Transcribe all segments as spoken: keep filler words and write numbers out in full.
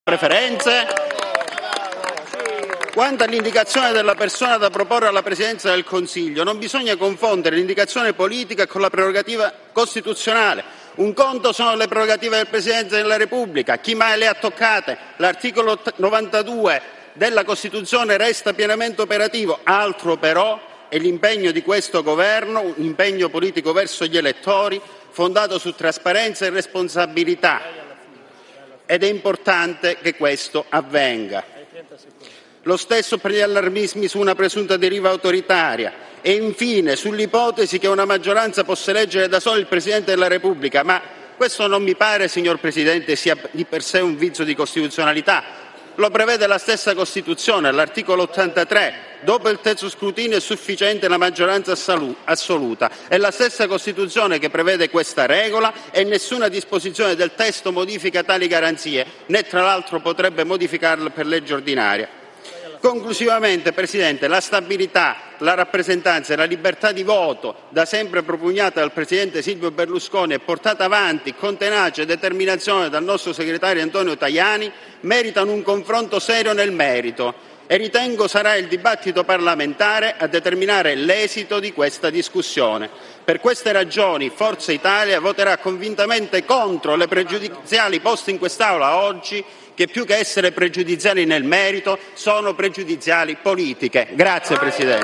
preferenze? Quanto all'indicazione della persona da proporre alla Presidenza del Consiglio, non bisogna confondere l'indicazione politica con la prerogativa costituzionale. Un conto sono le prerogative del Presidente della Repubblica, chi mai le ha toccate? L'articolo novantadue della Costituzione resta pienamente operativo, altro però è l'impegno di questo Governo, un impegno politico verso gli elettori, fondato su trasparenza e responsabilità, ed è importante che questo avvenga. Lo stesso per gli allarmismi su una presunta deriva autoritaria e infine sull'ipotesi che una maggioranza possa eleggere da sola il Presidente della Repubblica, ma questo non mi pare, signor Presidente, sia di per sé un vizio di costituzionalità. Lo prevede la stessa Costituzione, all'articolo ottantatré. Dopo il terzo scrutinio è sufficiente la maggioranza assoluta. È la stessa Costituzione che prevede questa regola e nessuna disposizione del testo modifica tali garanzie, né tra l'altro potrebbe modificarle per legge ordinaria. Conclusivamente, Presidente, la stabilità, la rappresentanza e la libertà di voto, da sempre propugnata dal Presidente Silvio Berlusconi e portata avanti con tenacia e determinazione dal nostro segretario Antonio Tajani, meritano un confronto serio nel merito e ritengo sarà il dibattito parlamentare a determinare l'esito di questa discussione. Per queste ragioni Forza Italia voterà convintamente contro le pregiudiziali poste in quest'Aula oggi, che più che essere pregiudiziali nel merito sono pregiudiziali politiche. Grazie Presidente.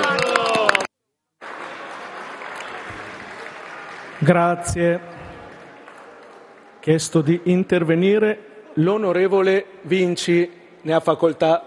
Grazie. Chiesto di intervenire l'onorevole Vinci, ne ha facoltà.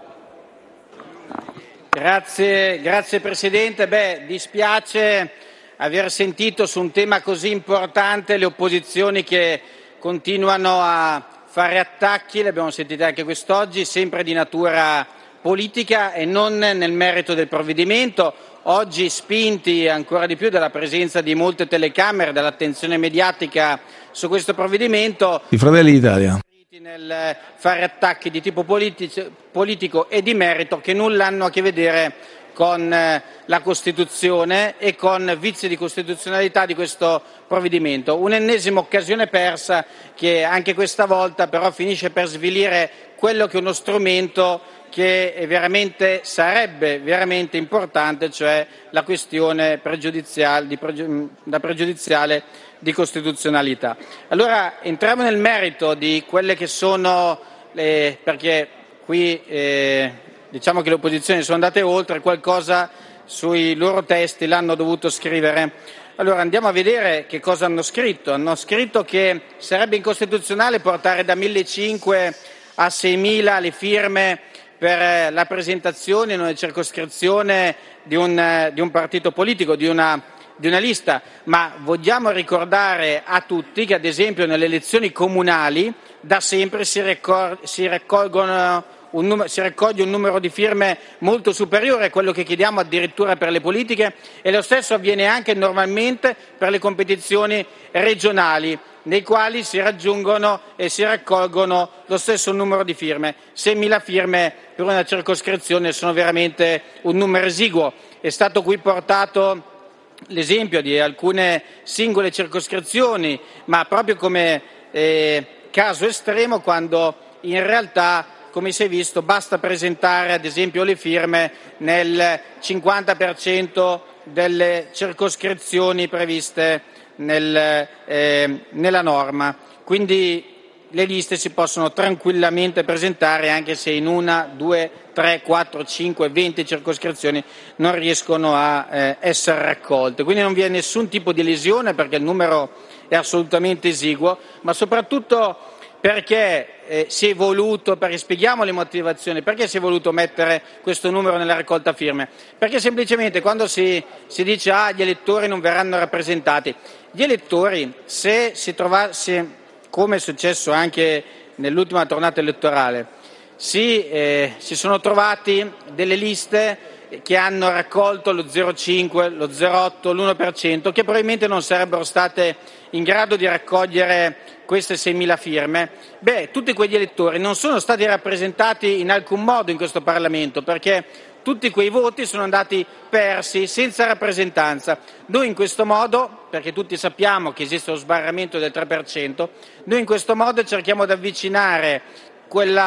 Grazie, grazie Presidente. Beh, dispiace aver sentito su un tema così importante le opposizioni che continuano a fare attacchi, le abbiamo sentite anche quest'oggi, sempre di natura politica e non nel merito del provvedimento. Oggi spinti ancora di più dalla presenza di molte telecamere, dall'attenzione mediatica su questo provvedimento, i Fratelli d'Italia nel fare attacchi di tipo politico, politico e di merito che nulla hanno a che vedere con la Costituzione e con vizi di costituzionalità di questo provvedimento. Un'ennesima occasione persa che anche questa volta però finisce per svilire quello che è uno strumento che è veramente, sarebbe veramente importante, cioè la questione pregiudiziale di, la pregiudiziale di costituzionalità. Allora entriamo nel merito di quelle che sono, le, perché qui eh, diciamo che le opposizioni sono andate oltre, qualcosa sui loro testi l'hanno dovuto scrivere. Allora andiamo a vedere che cosa hanno scritto. Hanno scritto che sarebbe incostituzionale portare da millecinquecento a seimila le firme per la presentazione in una circoscrizione di un, di un partito politico, di una, di una lista, ma vogliamo ricordare a tutti che ad esempio nelle elezioni comunali da sempre si, raccol- si raccolgono Un numero, si raccoglie un numero di firme molto superiore a quello che chiediamo addirittura per le politiche e lo stesso avviene anche normalmente per le competizioni regionali, nei quali si raggiungono e si raccolgono lo stesso numero di firme. seimila firme per una circoscrizione sono veramente un numero esiguo. È stato qui portato l'esempio di alcune singole circoscrizioni, ma proprio come eh, caso estremo, quando in realtà, come si è visto, basta presentare ad esempio le firme nel cinquanta per cento delle circoscrizioni previste nel, eh, nella norma. Quindi le liste si possono tranquillamente presentare anche se in una, due, tre, quattro, cinque, venti circoscrizioni non riescono a eh, essere raccolte. Quindi non vi è nessun tipo di lesione perché il numero è assolutamente esiguo, ma soprattutto perché eh, si è voluto, perché spieghiamo le motivazioni, perché si è voluto mettere questo numero nella raccolta firme? Perché semplicemente quando si, si dice ah gli elettori non verranno rappresentati, gli elettori se si trovasse, come è successo anche nell'ultima tornata elettorale, si, eh, si sono trovati delle liste che hanno raccolto lo zero virgola cinque, lo zero virgola otto, l'uno per cento, che probabilmente non sarebbero state in grado di raccogliere queste seimila firme, beh, tutti quegli elettori non sono stati rappresentati in alcun modo in questo Parlamento, perché tutti quei voti sono andati persi senza rappresentanza. Noi in questo modo, perché tutti sappiamo che esiste lo sbarramento del tre per cento, noi in questo modo cerchiamo di avvicinare quella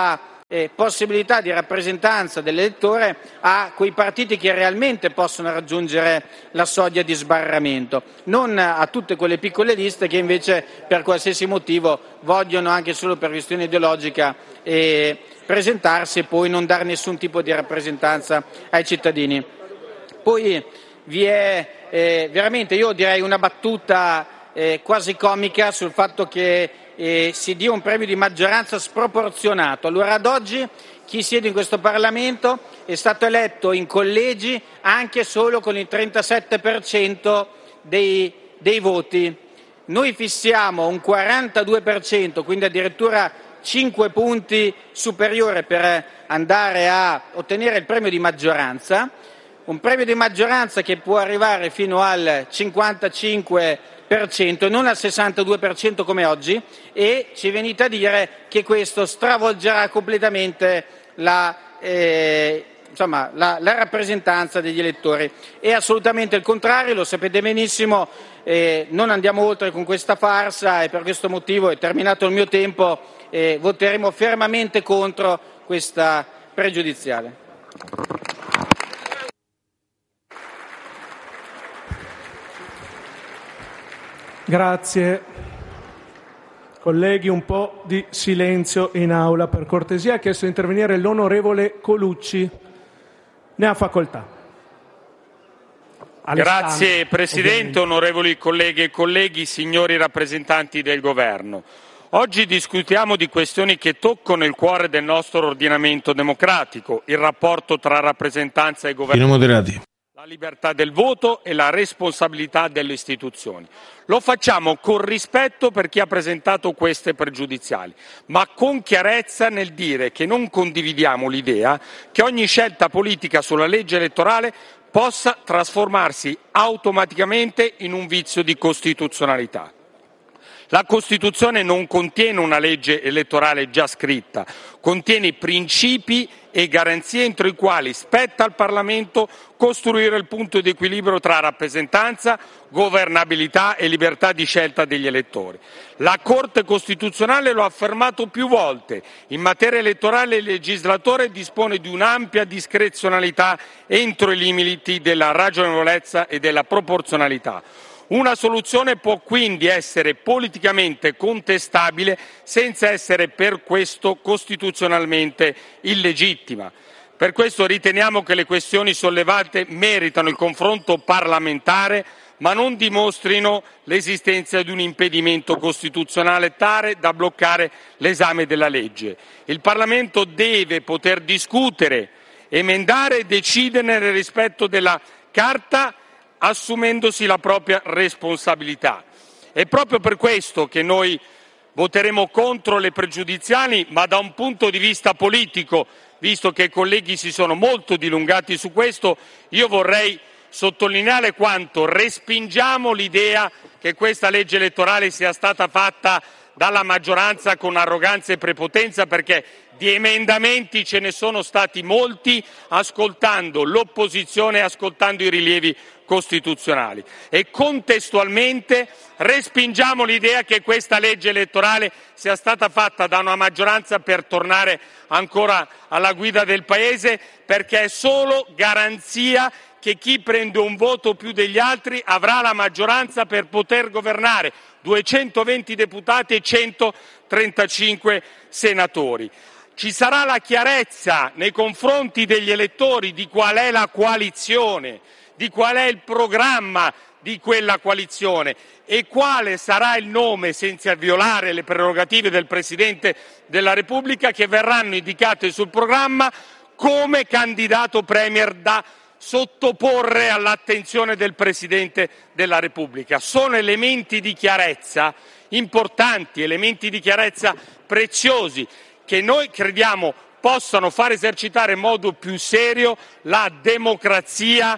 eh, possibilità di rappresentanza dell'elettore a quei partiti che realmente possono raggiungere la soglia di sbarramento, non a tutte quelle piccole liste che invece per qualsiasi motivo vogliono, anche solo per questione ideologica, eh, presentarsi e poi non dare nessun tipo di rappresentanza ai cittadini. Poi vi è eh, veramente, io direi, una battuta eh, quasi comica sul fatto che eh, si dia un premio di maggioranza sproporzionato. Allora, ad oggi chi siede in questo Parlamento è stato eletto in collegi anche solo con il trentasette per cento dei, dei voti. Noi fissiamo un quarantadue per cento, quindi addirittura cinque punti superiore per andare a ottenere il premio di maggioranza, un premio di maggioranza che può arrivare fino al cinquantacinque per cento, non al sessantadue per cento come oggi, e ci venite a dire che questo stravolgerà completamente la, eh, insomma, la, la rappresentanza degli elettori. È assolutamente il contrario, lo sapete benissimo, eh, non andiamo oltre con questa farsa e per questo motivo, è terminato il mio tempo, eh, voteremo fermamente contro questa pregiudiziale. Grazie. Colleghi, un po' di silenzio in aula, per cortesia. Ha chiesto di intervenire l'onorevole Colucci. Ne ha facoltà. Alessandro, Grazie Presidente, ovviamente. Onorevoli colleghe e colleghi, signori rappresentanti del Governo. Oggi discutiamo di questioni che toccano il cuore del nostro ordinamento democratico, il rapporto tra rappresentanza e governo. moderati. La libertà del voto e la responsabilità delle istituzioni. Lo facciamo con rispetto per chi ha presentato queste pregiudiziali, ma con chiarezza nel dire che non condividiamo l'idea che ogni scelta politica sulla legge elettorale possa trasformarsi automaticamente in un vizio di costituzionalità. La Costituzione non contiene una legge elettorale già scritta, contiene principi e garanzie entro i quali spetta al Parlamento costruire il punto di equilibrio tra rappresentanza, governabilità e libertà di scelta degli elettori. La Corte Costituzionale lo ha affermato più volte. In materia elettorale il legislatore dispone di un'ampia discrezionalità entro i limiti della ragionevolezza e della proporzionalità. Una soluzione può quindi essere politicamente contestabile senza essere per questo costituzionalmente illegittima. Per questo riteniamo che le questioni sollevate meritano il confronto parlamentare, ma non dimostrino l'esistenza di un impedimento costituzionale tale da bloccare l'esame della legge. Il Parlamento deve poter discutere, emendare e decidere nel rispetto della Carta, assumendosi la propria responsabilità. È proprio per questo che noi voteremo contro le pregiudiziali, ma da un punto di vista politico, visto che i colleghi si sono molto dilungati su questo, io vorrei sottolineare quanto respingiamo l'idea che questa legge elettorale sia stata fatta dalla maggioranza con arroganza e prepotenza, perché di emendamenti ce ne sono stati molti, ascoltando l'opposizione e ascoltando i rilievi costituzionali. E contestualmente respingiamo l'idea che questa legge elettorale sia stata fatta da una maggioranza per tornare ancora alla guida del Paese, perché è solo garanzia che chi prende un voto più degli altri avrà la maggioranza per poter governare, duecentoventi deputati e centotrentacinque senatori. Ci sarà la chiarezza nei confronti degli elettori di qual è la coalizione, di qual è il programma di quella coalizione e quale sarà il nome, senza violare le prerogative del Presidente della Repubblica, che verranno indicate sul programma come candidato Premier da sottoporre all'attenzione del Presidente della Repubblica. Sono elementi di chiarezza importanti, elementi di chiarezza preziosi, che noi crediamo possano far esercitare in modo più serio la democrazia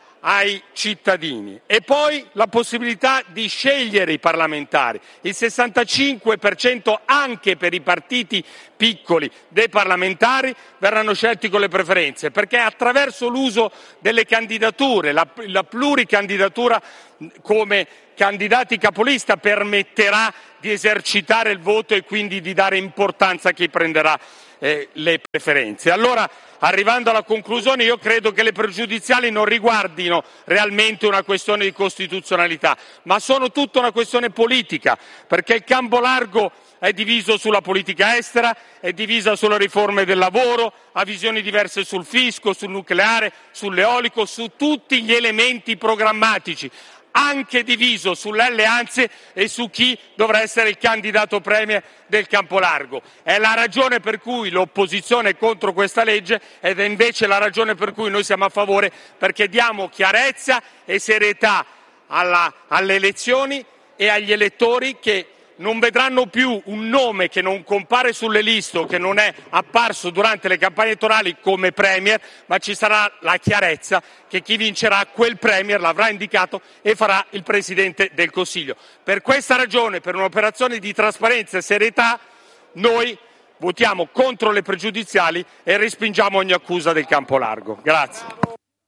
ai cittadini. E poi la possibilità di scegliere i parlamentari. Il sessantacinque per cento anche per i partiti piccoli dei parlamentari verranno scelti con le preferenze, perché attraverso l'uso delle candidature, la, la pluricandidatura come candidati capolista permetterà di esercitare il voto e quindi di dare importanza a chi prenderà eh, le preferenze. Allora, arrivando alla conclusione, io credo che le pregiudiziali non riguardino realmente una questione di costituzionalità, ma sono tutta una questione politica, perché il campo largo è diviso sulla politica estera, è divisa sulle riforme del lavoro, ha visioni diverse sul fisco, sul nucleare, sull'eolico, su tutti gli elementi programmatici, anche diviso sulle alleanze e su chi dovrà essere il candidato premier del campo largo. È la ragione per cui l'opposizione è contro questa legge ed è invece la ragione per cui noi siamo a favore, perché diamo chiarezza e serietà alla, alle elezioni e agli elettori, che non vedranno più un nome che non compare sulle liste o che non è apparso durante le campagne elettorali come premier, ma ci sarà la chiarezza che chi vincerà quel premier l'avrà indicato e farà il Presidente del Consiglio. Per questa ragione, per un'operazione di trasparenza e serietà, noi votiamo contro le pregiudiziali e respingiamo ogni accusa del campo largo. Grazie.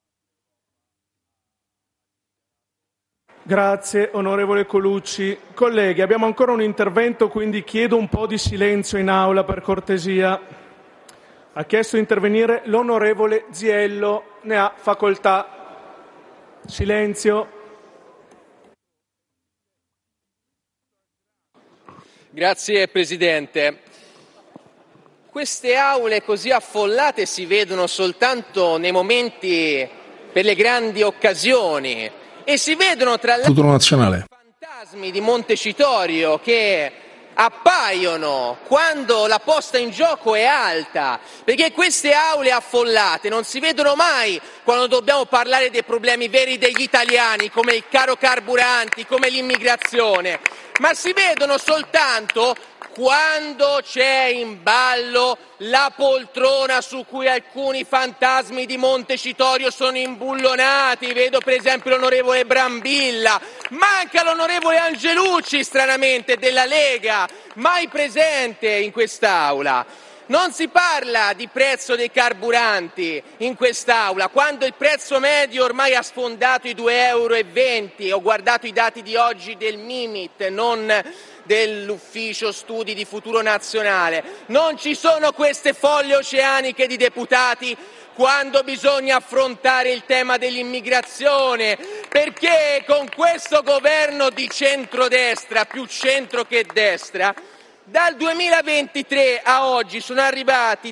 Grazie onorevole Colucci. Colleghi, abbiamo ancora un intervento, quindi chiedo un po' di silenzio in aula per cortesia. Ha chiesto di intervenire l'onorevole Ziello, ne ha facoltà. Silenzio. Grazie Presidente. Queste aule così affollate si vedono soltanto nei momenti per le grandi occasioni. E si vedono tra l'altro i fantasmi di Montecitorio che appaiono quando la posta in gioco è alta, perché queste aule affollate non si vedono mai quando dobbiamo parlare dei problemi veri degli italiani, come il caro carburanti, come l'immigrazione, ma si vedono soltanto quando c'è in ballo la poltrona su cui alcuni fantasmi di Montecitorio sono imbullonati. Vedo per esempio l'onorevole Brambilla, manca l'onorevole Angelucci, stranamente, della Lega, mai presente in quest'Aula. Non si parla di prezzo dei carburanti in quest'Aula, quando il prezzo medio ormai ha sfondato i due euro e venti. Ho guardato i dati di oggi del Mimit, non dell'Ufficio Studi di Futuro Nazionale. Non ci sono queste foglie oceaniche di deputati quando bisogna affrontare il tema dell'immigrazione, perché con questo governo di centrodestra, più centro che destra, dal duemilaventitré a oggi sono arrivati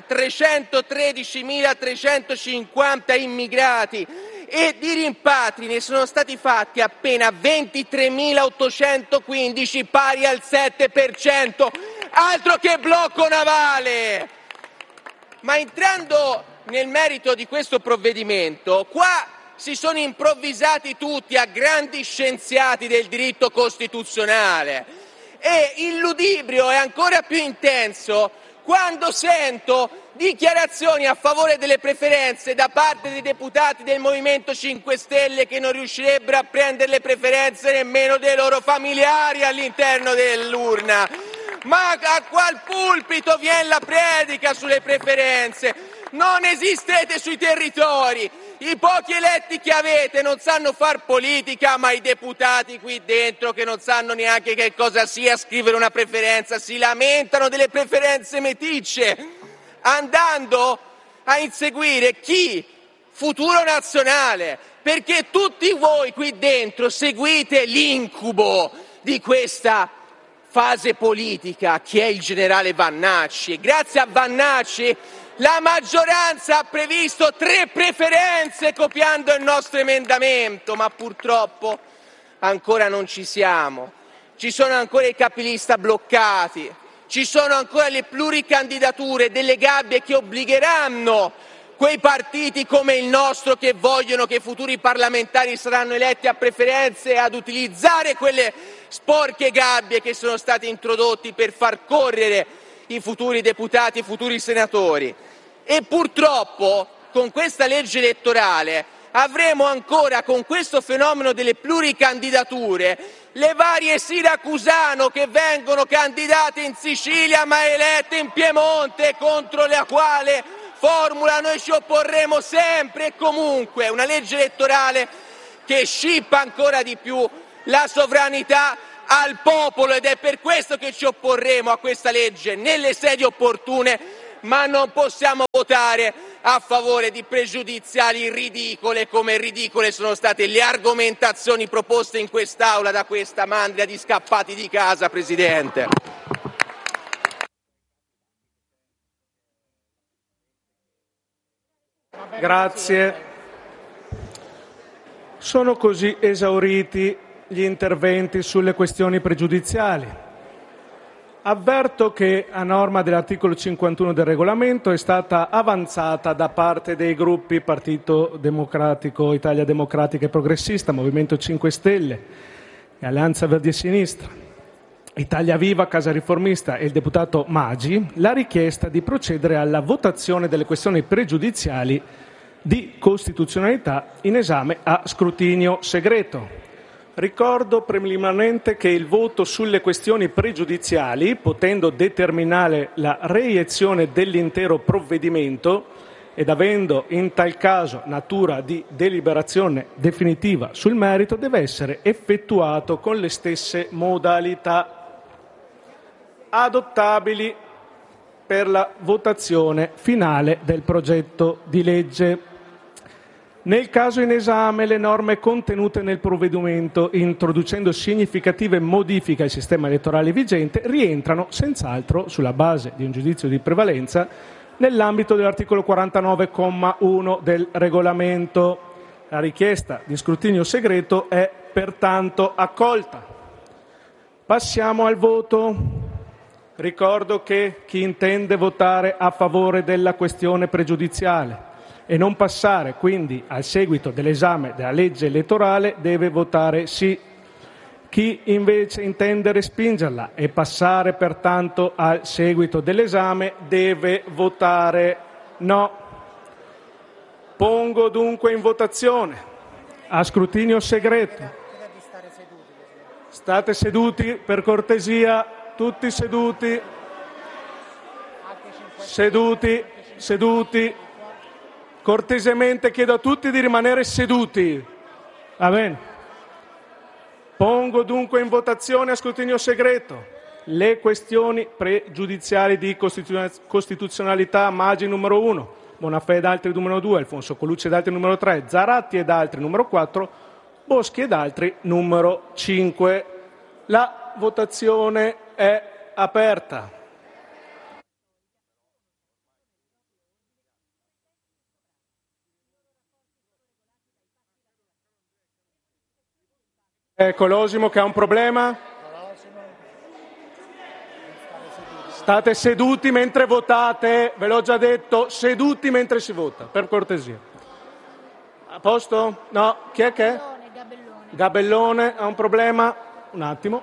trecentotredicimilatrecentocinquanta immigrati e di rimpatri ne sono stati fatti appena ventitremilaottocentoquindici, pari al sette per cento. Altro che blocco navale! Ma entrando nel merito di questo provvedimento, qua si sono improvvisati tutti a grandi scienziati del diritto costituzionale. E il ludibrio è ancora più intenso quando sento dichiarazioni a favore delle preferenze da parte dei deputati del Movimento cinque Stelle che non riuscirebbero a prendere le preferenze nemmeno dei loro familiari all'interno dell'urna. Ma a qual pulpito viene la predica sulle preferenze? Non esistete sui territori. I pochi eletti che avete non sanno far politica, ma i deputati qui dentro, che non sanno neanche che cosa sia scrivere una preferenza, si lamentano delle preferenze meticce, andando a inseguire chi? Futuro Nazionale, perché tutti voi qui dentro seguite l'incubo di questa fase politica che è il generale Vannacci, e grazie a Vannacci la maggioranza ha previsto tre preferenze copiando il nostro emendamento, ma purtroppo ancora non ci siamo. Ci sono ancora i capilista bloccati, ci sono ancora le pluricandidature delle gabbie che obbligheranno quei partiti come il nostro, che vogliono che i futuri parlamentari saranno eletti a preferenze, ad utilizzare quelle sporche gabbie che sono state introdotte per far correre i futuri deputati, i futuri senatori. E purtroppo con questa legge elettorale avremo ancora, con questo fenomeno delle pluricandidature, le varie Siracusano che vengono candidate in Sicilia ma elette in Piemonte, contro la quale formula noi ci opporremo sempre e comunque. Una legge elettorale che scippa ancora di più la sovranità al popolo, ed è per questo che ci opporremo a questa legge nelle sedi opportune, ma non possiamo votare a favore di pregiudiziali ridicole, come ridicole sono state le argomentazioni proposte in quest'Aula da questa mandria di scappati di casa, Presidente. Grazie. Sono così esauriti gli interventi sulle questioni pregiudiziali. Avverto che, a norma dell'articolo cinquantuno del regolamento, è stata avanzata da parte dei gruppi Partito Democratico, Italia Democratica e Progressista, Movimento cinque Stelle e Alleanza Verdi e Sinistra, Italia Viva, Casa Riformista e il deputato Maggi, la richiesta di procedere alla votazione delle questioni pregiudiziali di costituzionalità in esame a scrutinio segreto. Ricordo preliminarmente che il voto sulle questioni pregiudiziali, potendo determinare la reiezione dell'intero provvedimento ed avendo in tal caso natura di deliberazione definitiva sul merito, deve essere effettuato con le stesse modalità adottabili per la votazione finale del progetto di legge. Nel caso in esame, le norme contenute nel provvedimento, introducendo significative modifiche al sistema elettorale vigente, rientrano senz'altro, sulla base di un giudizio di prevalenza, nell'ambito dell'articolo quarantanove, comma uno del regolamento. La richiesta di scrutinio segreto è pertanto accolta. Passiamo al voto. Ricordo che chi intende votare a favore della questione pregiudiziale e non passare quindi al seguito dell'esame della legge elettorale deve votare sì. Chi invece intende respingerla e passare pertanto al seguito dell'esame deve votare no. Pongo dunque in votazione a scrutinio segreto. State seduti, per cortesia, tutti seduti. Seduti, seduti. Cortesemente chiedo a tutti di rimanere seduti. Va bene. Pongo dunque in votazione a scrutinio segreto le questioni pregiudiziali di costituzionalità: Maggi numero uno, Bonafè ed altri numero due, Alfonso Colucci ed altri numero tre, Zaratti ed altri numero quattro, Boschi ed altri numero cinque. La votazione è aperta. È Colosimo che ha un problema? State seduti mentre votate, ve l'ho già detto, seduti mentre si vota, per cortesia. A posto? No? Chi è che è? Gabellone. Gabellone ha un problema? Un attimo.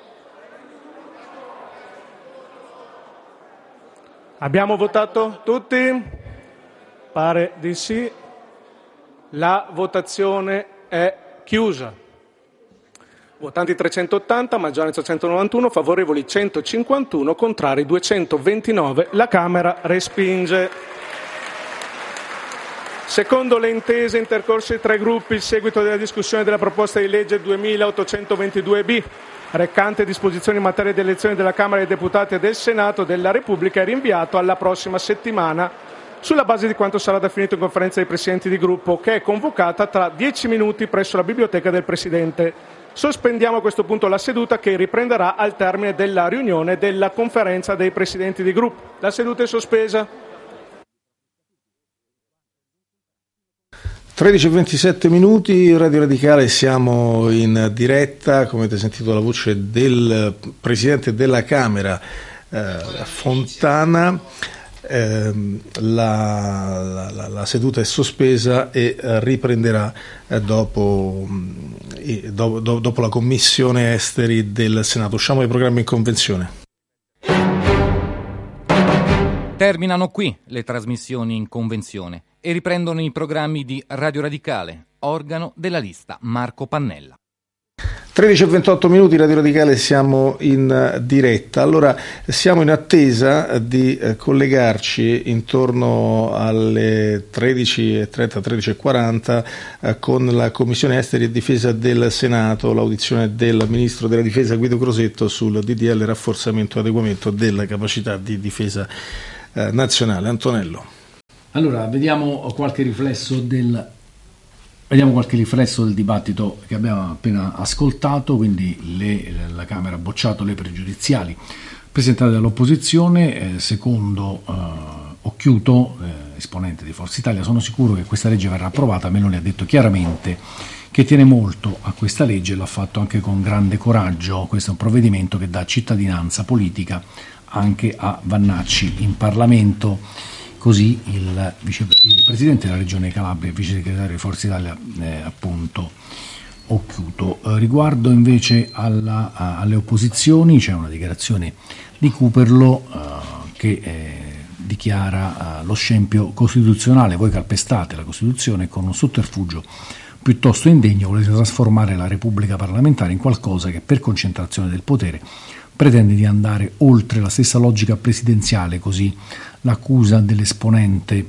Abbiamo votato tutti? Pare di sì. La votazione è chiusa. Votanti trecentottanta, maggioranza centonovantuno, favorevoli centocinquantuno, contrari duecentoventinove. La Camera respinge. Secondo le intese intercorse tra i gruppi, il seguito della discussione della proposta di legge duemilaottocentoventidue B, recante disposizioni in materia di elezioni della Camera dei Deputati e del Senato della Repubblica, è rinviato alla prossima settimana, sulla base di quanto sarà definito in conferenza dei presidenti di gruppo, che è convocata tra dieci minuti presso la biblioteca del Presidente. Sospendiamo a questo punto la seduta, che riprenderà al termine della riunione della conferenza dei presidenti di gruppo. La seduta è sospesa. tredici e ventisette minuti, Radio Radicale, siamo in diretta. Come avete sentito la voce del Presidente della Camera, eh, Fontana. Eh, la, la, la seduta è sospesa e eh, riprenderà eh, dopo, eh, do, do, dopo la Commissione Esteri del Senato. Usciamo dai programmi in convenzione. Terminano qui le trasmissioni in convenzione e riprendono i programmi di Radio Radicale, organo della lista Marco Pannella. tredici e ventotto minuti, Radio Radicale, siamo in diretta. Allora, siamo in attesa di eh, collegarci intorno alle tredici e trenta, tredici e quaranta eh, con la Commissione Esteri e Difesa del Senato, l'audizione del Ministro della Difesa Guido Crosetto sul D D L rafforzamento e adeguamento della capacità di difesa eh, nazionale. Antonello. Allora, vediamo qualche riflesso del vediamo qualche riflesso del dibattito che abbiamo appena ascoltato. Quindi le, la Camera ha bocciato le pregiudiziali presentate dall'opposizione. Eh, secondo eh, Occhiuto, eh, esponente di Forza Italia, sono sicuro che questa legge verrà approvata. Meloni ha detto chiaramente che tiene molto a questa legge e l'ha fatto anche con grande coraggio. Questo è un provvedimento che dà cittadinanza politica anche a Vannacci in Parlamento. Così il, vice, il Presidente della Regione Calabria e Vice Segretario di Forza Italia, eh, appunto, Occhiuto. Eh, riguardo invece alla, a, alle opposizioni, c'è una dichiarazione di Cooperlo eh, che eh, dichiara uh, lo scempio costituzionale. Voi calpestate la Costituzione con un sotterfugio piuttosto indegno, volete trasformare la Repubblica parlamentare in qualcosa che per concentrazione del potere pretende di andare oltre la stessa logica presidenziale, così l'accusa dell'esponente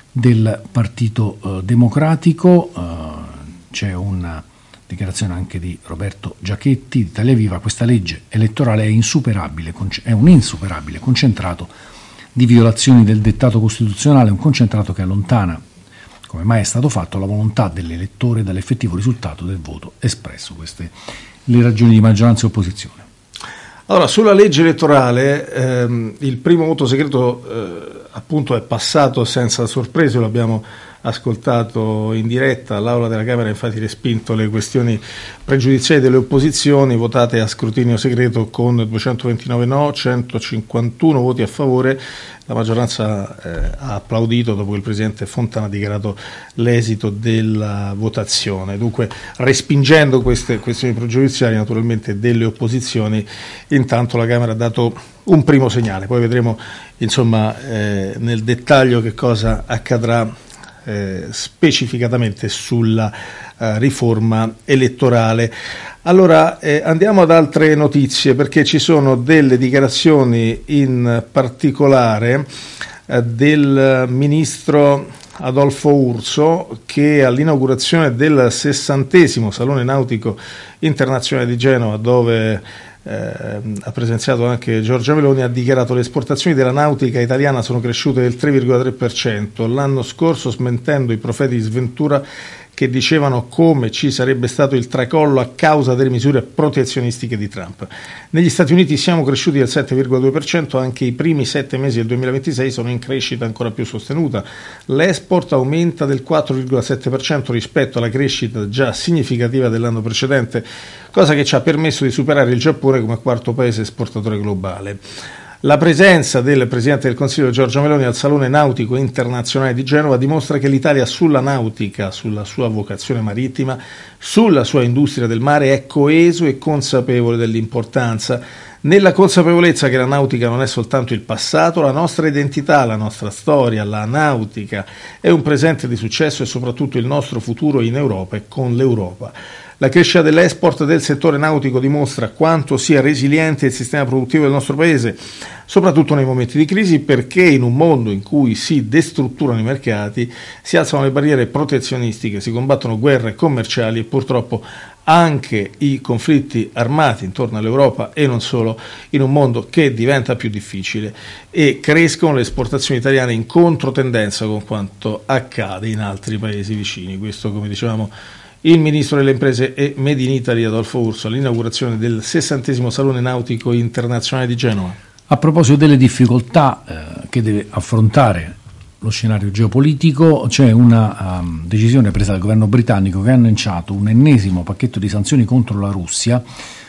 del Partito uh, Democratico. Uh, c'è una dichiarazione anche di Roberto Giachetti di Italia Viva. Questa legge elettorale è insuperabile, è un insuperabile concentrato di violazioni del dettato costituzionale, un concentrato che allontana, come mai è stato fatto, la volontà dell'elettore dall'effettivo risultato del voto espresso. Queste le ragioni di maggioranza e opposizione. Allora, sulla legge elettorale ehm, il primo voto segreto eh, appunto è passato senza sorprese, lo abbiamo ascoltato in diretta. L'Aula della Camera ha infatti respinto le questioni pregiudiziali delle opposizioni votate a scrutinio segreto con duecentoventinove no, centocinquantuno voti a favore. La maggioranza eh, ha applaudito dopo che il Presidente Fontana ha dichiarato l'esito della votazione. Dunque, respingendo queste questioni pregiudiziali naturalmente delle opposizioni, intanto la Camera ha dato un primo segnale. Poi vedremo insomma eh, nel dettaglio che cosa accadrà Eh, specificatamente sulla eh, riforma elettorale. Allora eh, andiamo ad altre notizie, perché ci sono delle dichiarazioni in particolare eh, del ministro Adolfo Urso, che all'inaugurazione del sessantesimo Salone Nautico Internazionale di Genova, dove Eh, ha presenziato anche Giorgia Meloni, ha dichiarato: le esportazioni della nautica italiana sono cresciute del tre virgola tre per cento l'anno scorso, smentendo i profeti di sventura che dicevano come ci sarebbe stato il tracollo a causa delle misure protezionistiche di Trump. Negli Stati Uniti siamo cresciuti del sette virgola due per cento, anche i primi sette mesi del duemilaventisei sono in crescita ancora più sostenuta. L'export aumenta del quattro virgola sette per cento rispetto alla crescita già significativa dell'anno precedente, cosa che ci ha permesso di superare il Giappone come quarto paese esportatore globale. La presenza del Presidente del Consiglio Giorgia Meloni al Salone Nautico Internazionale di Genova dimostra che l'Italia sulla nautica, sulla sua vocazione marittima, sulla sua industria del mare è coeso e consapevole dell'importanza, nella consapevolezza che la nautica non è soltanto il passato, la nostra identità, la nostra storia. La nautica è un presente di successo e soprattutto il nostro futuro in Europa e con l'Europa. La crescita dell'export del settore nautico dimostra quanto sia resiliente il sistema produttivo del nostro Paese, soprattutto nei momenti di crisi, perché in un mondo in cui si destrutturano i mercati, si alzano le barriere protezionistiche, si combattono guerre commerciali e purtroppo anche i conflitti armati intorno all'Europa e non solo, in un mondo che diventa più difficile, e crescono le esportazioni italiane in controtendenza con quanto accade in altri paesi vicini. Questo, come dicevamo, il Ministro delle Imprese e Made in Italy Adolfo Urso all'inaugurazione del sessantesimo Salone Nautico Internazionale di Genova. A proposito delle difficoltà eh, che deve affrontare lo scenario geopolitico, c'è una um, decisione presa dal governo britannico che ha annunciato un ennesimo pacchetto di sanzioni contro la Russia.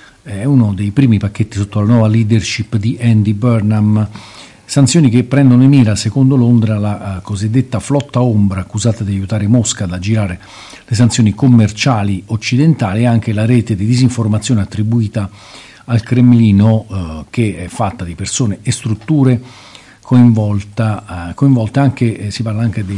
È uno dei primi pacchetti sotto la nuova leadership di Andy Burnham. Sanzioni che prendono in mira, secondo Londra, la uh, cosiddetta flotta ombra, accusata di aiutare Mosca ad aggirare le sanzioni commerciali occidentali, e anche la rete di disinformazione attribuita al Cremlino, uh, che è fatta di persone e strutture coinvolta, uh, coinvolte anche, eh, si parla anche di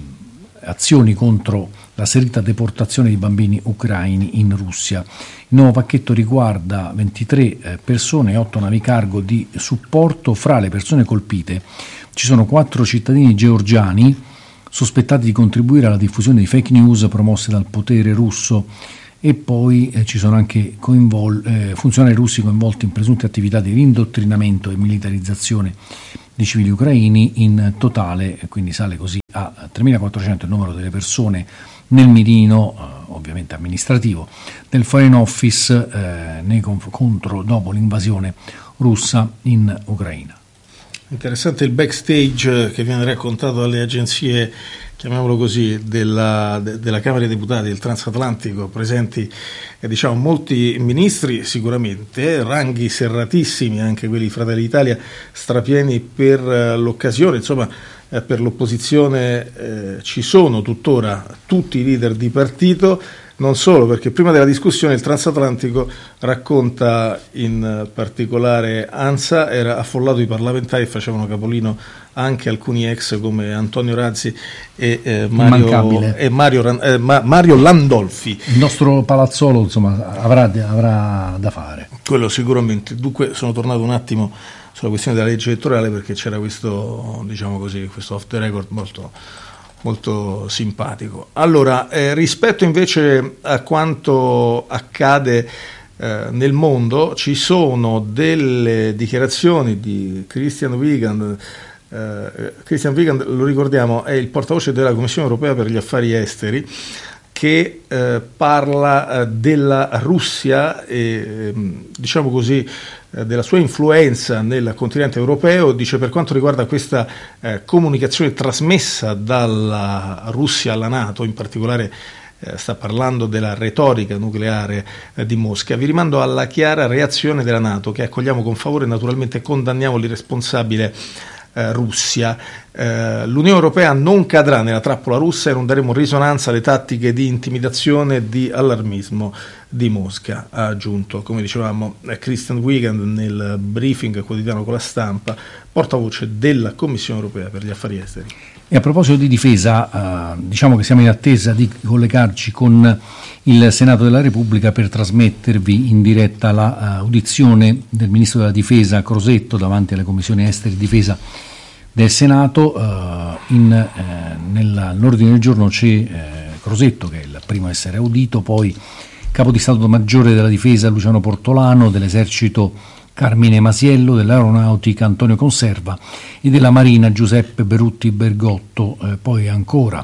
eh, azioni contro la serita deportazione di bambini ucraini in Russia. Il nuovo pacchetto riguarda ventitré eh, persone e otto navi cargo di supporto. Fra le persone colpite ci sono quattro cittadini georgiani sospettati di contribuire alla diffusione di fake news promosse dal potere russo, e poi eh, ci sono anche coinvol- eh, funzionari russi coinvolti in presunte attività di indottrinamento e militarizzazione di civili ucraini. In totale, quindi sale così a tremilaquattrocento il numero delle persone nel mirino, eh, ovviamente amministrativo, del Foreign Office eh, nei conf- contro dopo l'invasione russa in Ucraina. Interessante il backstage che viene raccontato dalle agenzie, chiamiamolo così, della, de, della Camera dei Deputati del Transatlantico, presenti eh, diciamo molti ministri sicuramente, ranghi serratissimi, anche quelli di Fratelli d'Italia, strapieni per eh, l'occasione, insomma eh, per l'opposizione eh, ci sono tuttora tutti i leader di partito. Non solo, perché prima della discussione il Transatlantico racconta in particolare ANSA era affollato di parlamentari e facevano capolino anche alcuni ex come Antonio Razzi e, eh, Mario, e Mario, eh, Ma, Mario Landolfi. Il nostro palazzolo insomma avrà, avrà da fare. Quello sicuramente. Dunque sono tornato un attimo sulla questione della legge elettorale perché c'era questo, diciamo così, questo off the record molto... molto simpatico. Allora, eh, rispetto invece a quanto accade eh, nel mondo, ci sono delle dichiarazioni di Christian Wiegand. Eh, Christian Wiegand, lo ricordiamo, è il portavoce della Commissione Europea per gli affari esteri, che eh, parla eh, della Russia e, diciamo così, eh, della sua influenza nel continente europeo. Dice: per quanto riguarda questa eh, comunicazione trasmessa dalla Russia alla NATO, in particolare eh, sta parlando della retorica nucleare eh, di Mosca, vi rimando alla chiara reazione della NATO, che accogliamo con favore e naturalmente condanniamo l'irresponsabile Eh, Russia. Eh, L'Unione Europea non cadrà nella trappola russa e non daremo risonanza alle tattiche di intimidazione e di allarmismo di Mosca, ha aggiunto, come dicevamo, eh, Christian Wiegand nel briefing quotidiano con la Stampa, portavoce della Commissione Europea per gli affari esteri. E a proposito di difesa, eh, diciamo che siamo in attesa di collegarci con il Senato della Repubblica per trasmettervi in diretta l'audizione la, uh, del Ministro della Difesa Crosetto davanti alle Commissioni Esteri e Difesa del Senato. Uh, in, eh, nell'ordine del giorno c'è eh, Crosetto, che è il primo a essere audito, poi Capo di Stato Maggiore della Difesa Luciano Portolano, dell'Esercito Carmine Masiello, dell'Aeronautica Antonio Conserva e della Marina Giuseppe Berutti Bergotto. Eh, poi ancora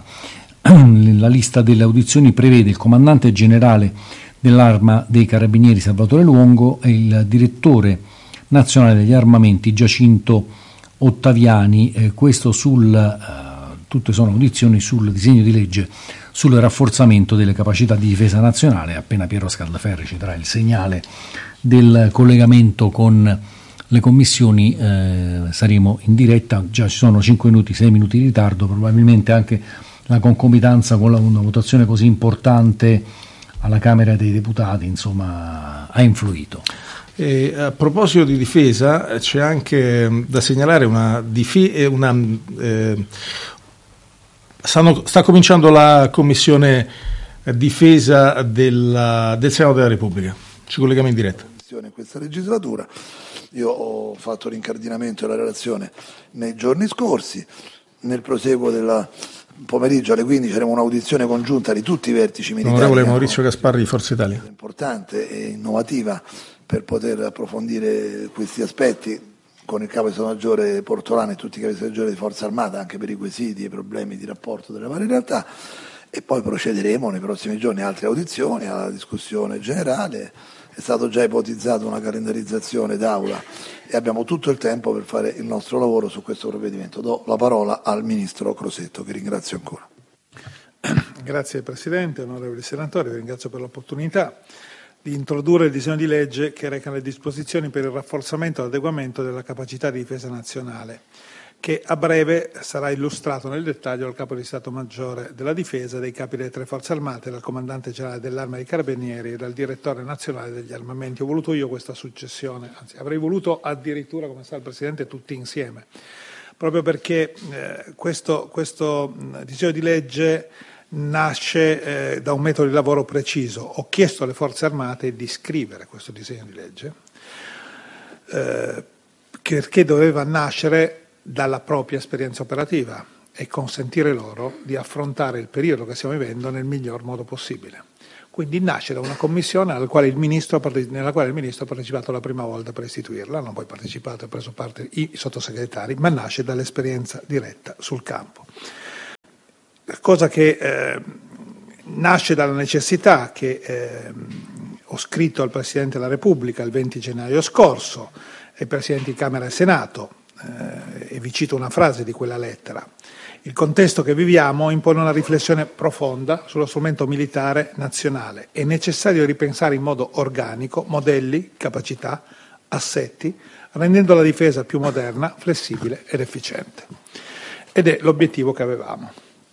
la lista delle audizioni prevede il comandante generale dell'Arma dei Carabinieri Salvatore Luongo e il direttore nazionale degli armamenti Giacinto Ottaviani. Eh, questo sul, eh, tutte sono audizioni sul disegno di legge sul rafforzamento delle capacità di difesa nazionale. Appena Piero Scaldaferri ci darà il segnale del collegamento con le commissioni, eh, saremo in diretta. Già ci sono cinque minuti, sei minuti di ritardo, probabilmente anche la concomitanza con la, una votazione così importante alla Camera dei Deputati, insomma, ha influito. E a proposito di difesa, c'è anche da segnalare una, difi- una eh, stanno, sta cominciando la Commissione Difesa della, del Senato della Repubblica. Ci colleghiamo in diretta. In questa legislatura io ho fatto l'incardinamento della relazione nei giorni scorsi. Nel proseguo del pomeriggio alle quindici faremo un'audizione congiunta di tutti i vertici militari. Onorevole Maurizio Gasparri di Forza Italia. Importante e innovativa per poter approfondire questi aspetti con il Capo di Stato Maggiore Portolano e tutti i Capi di Stato Maggiore di Forza Armata, anche per i quesiti e i problemi di rapporto delle varie realtà, e poi procederemo nei prossimi giorni a altre audizioni, alla discussione generale. È stato già ipotizzato una calendarizzazione d'aula e abbiamo tutto il tempo per fare il nostro lavoro su questo provvedimento. Do la parola al Ministro Crosetto, che ringrazio ancora. Grazie Presidente, onorevoli senatori, vi ringrazio per l'opportunità di introdurre il disegno di legge che reca le disposizioni per il rafforzamento e l'adeguamento della capacità di difesa nazionale, che a breve sarà illustrato nel dettaglio dal Capo di Stato Maggiore della Difesa, dei Capi delle tre Forze Armate, dal Comandante Generale dell'Arma dei Carabinieri e dal Direttore Nazionale degli Armamenti. Ho voluto io questa successione, anzi avrei voluto addirittura, come sa il Presidente, tutti insieme, proprio perché eh, questo, questo disegno di legge nasce eh, da un metodo di lavoro preciso. Ho chiesto alle Forze Armate di scrivere questo disegno di legge eh, perché doveva nascere dalla propria esperienza operativa e consentire loro di affrontare il periodo che stiamo vivendo nel miglior modo possibile. Quindi nasce da una commissione alla quale il ministro, nella quale il Ministro ha partecipato la prima volta per istituirla, non poi partecipato e preso parte i sottosegretari, ma nasce dall'esperienza diretta sul campo. Cosa che eh, nasce dalla necessità che eh, ho scritto al Presidente della Repubblica il venti gennaio scorso, ai Presidenti di Camera e Senato, eh, e vi cito una frase di quella lettera. Il contesto che viviamo impone una riflessione profonda sullo strumento militare nazionale. È necessario ripensare in modo organico modelli, capacità, assetti, rendendo la difesa più moderna, flessibile ed efficiente. Ed è l'obiettivo che avevamo.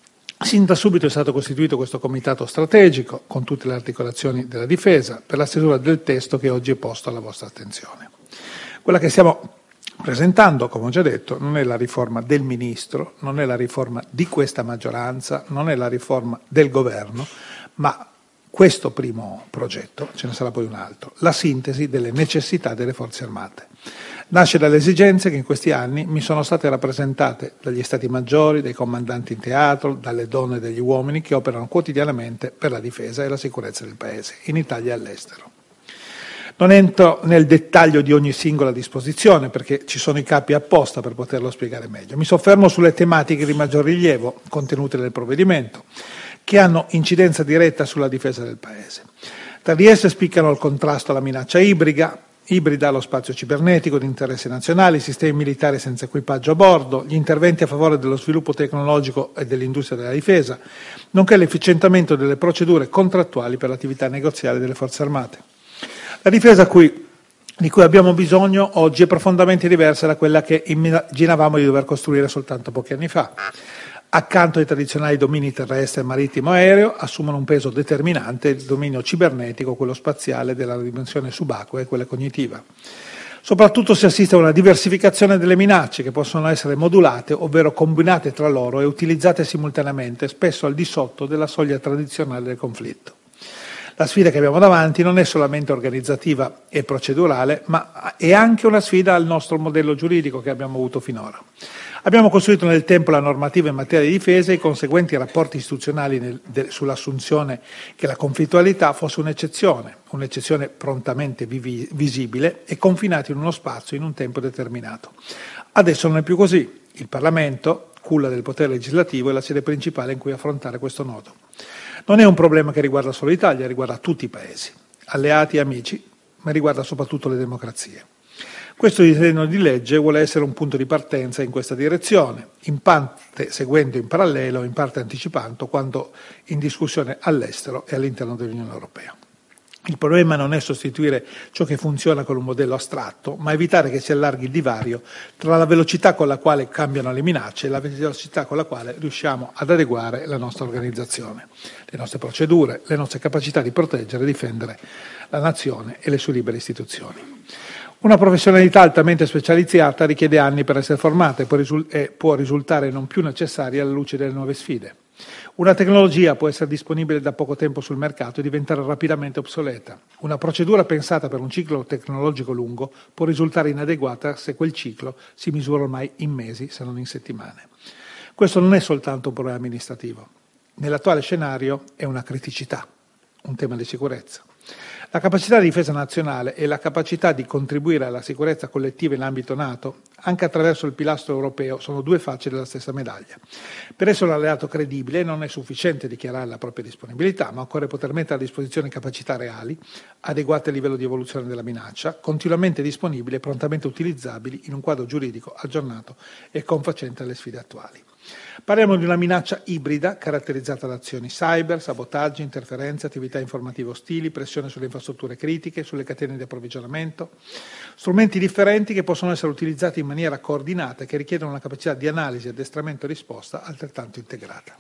Sin da subito è stato costituito questo comitato strategico, con tutte le articolazioni della difesa, per la stesura del testo che oggi è posto alla vostra attenzione. Quella che stiamo presentando, come ho già detto, non è la riforma del Ministro, non è la riforma di questa maggioranza, non è la riforma del Governo, ma questo primo progetto, ce ne sarà poi un altro, la sintesi delle necessità delle Forze Armate. Nasce dalle esigenze che in questi anni mi sono state rappresentate dagli Stati Maggiori, dai comandanti in teatro, dalle donne e dagli uomini che operano quotidianamente per la difesa e la sicurezza del Paese, in Italia e all'estero. Non entro nel dettaglio di ogni singola disposizione perché ci sono i capi apposta per poterlo spiegare meglio. Mi soffermo sulle tematiche di maggior rilievo contenute nel provvedimento che hanno incidenza diretta sulla difesa del Paese. Tra di esse spiccano il contrasto alla minaccia ibrida, ibrida allo spazio cibernetico di interesse nazionale, i sistemi militari senza equipaggio a bordo, gli interventi a favore dello sviluppo tecnologico e dell'industria della difesa, nonché l'efficientamento delle procedure contrattuali per l'attività negoziale delle Forze Armate. La difesa cui, di cui abbiamo bisogno oggi è profondamente diversa da quella che immaginavamo di dover costruire soltanto pochi anni fa. Accanto ai tradizionali domini terrestre, marittimo e aereo, assumono un peso determinante il dominio cibernetico, quello spaziale, della dimensione subacquea e quella cognitiva. Soprattutto si assiste a una diversificazione delle minacce che possono essere modulate, ovvero combinate tra loro e utilizzate simultaneamente, spesso al di sotto della soglia tradizionale del conflitto. La sfida che abbiamo davanti non è solamente organizzativa e procedurale, ma è anche una sfida al nostro modello giuridico che abbiamo avuto finora. Abbiamo costruito nel tempo la normativa in materia di difesa e i conseguenti rapporti istituzionali nel, de, sull'assunzione che la conflittualità fosse un'eccezione, un'eccezione prontamente vivi, visibile e confinata in uno spazio in un tempo determinato. Adesso non è più così. Il Parlamento, culla del potere legislativo, è la sede principale in cui affrontare questo nodo. Non è un problema che riguarda solo l'Italia, riguarda tutti i paesi, alleati e amici, ma riguarda soprattutto le democrazie. Questo disegno di legge vuole essere un punto di partenza in questa direzione, in parte seguendo in parallelo, in parte anticipando quanto in discussione all'estero e all'interno dell'Unione Europea. Il problema non è sostituire ciò che funziona con un modello astratto, ma evitare che si allarghi il divario tra la velocità con la quale cambiano le minacce e la velocità con la quale riusciamo ad adeguare la nostra organizzazione, le nostre procedure, le nostre capacità di proteggere e difendere la nazione e le sue libere istituzioni. Una professionalità altamente specializzata richiede anni per essere formata e può risultare non più necessaria alla luce delle nuove sfide. Una tecnologia può essere disponibile da poco tempo sul mercato e diventare rapidamente obsoleta. Una procedura pensata per un ciclo tecnologico lungo può risultare inadeguata se quel ciclo si misura ormai in mesi, se non in settimane. Questo non è soltanto un problema amministrativo. Nell'attuale scenario è una criticità, un tema di sicurezza. La capacità di difesa nazionale e la capacità di contribuire alla sicurezza collettiva in ambito NATO, anche attraverso il pilastro europeo, sono due facce della stessa medaglia. Per essere un alleato credibile non è sufficiente dichiarare la propria disponibilità, ma occorre poter mettere a disposizione capacità reali, adeguate al livello di evoluzione della minaccia, continuamente disponibili e prontamente utilizzabili in un quadro giuridico aggiornato e confacente alle sfide attuali. Parliamo di una minaccia ibrida caratterizzata da azioni cyber, sabotaggi, interferenze, attività informative ostili, pressione sulle infrastrutture critiche, sulle catene di approvvigionamento, strumenti differenti che possono essere utilizzati in maniera coordinata e che richiedono una capacità di analisi, addestramento e risposta altrettanto integrata.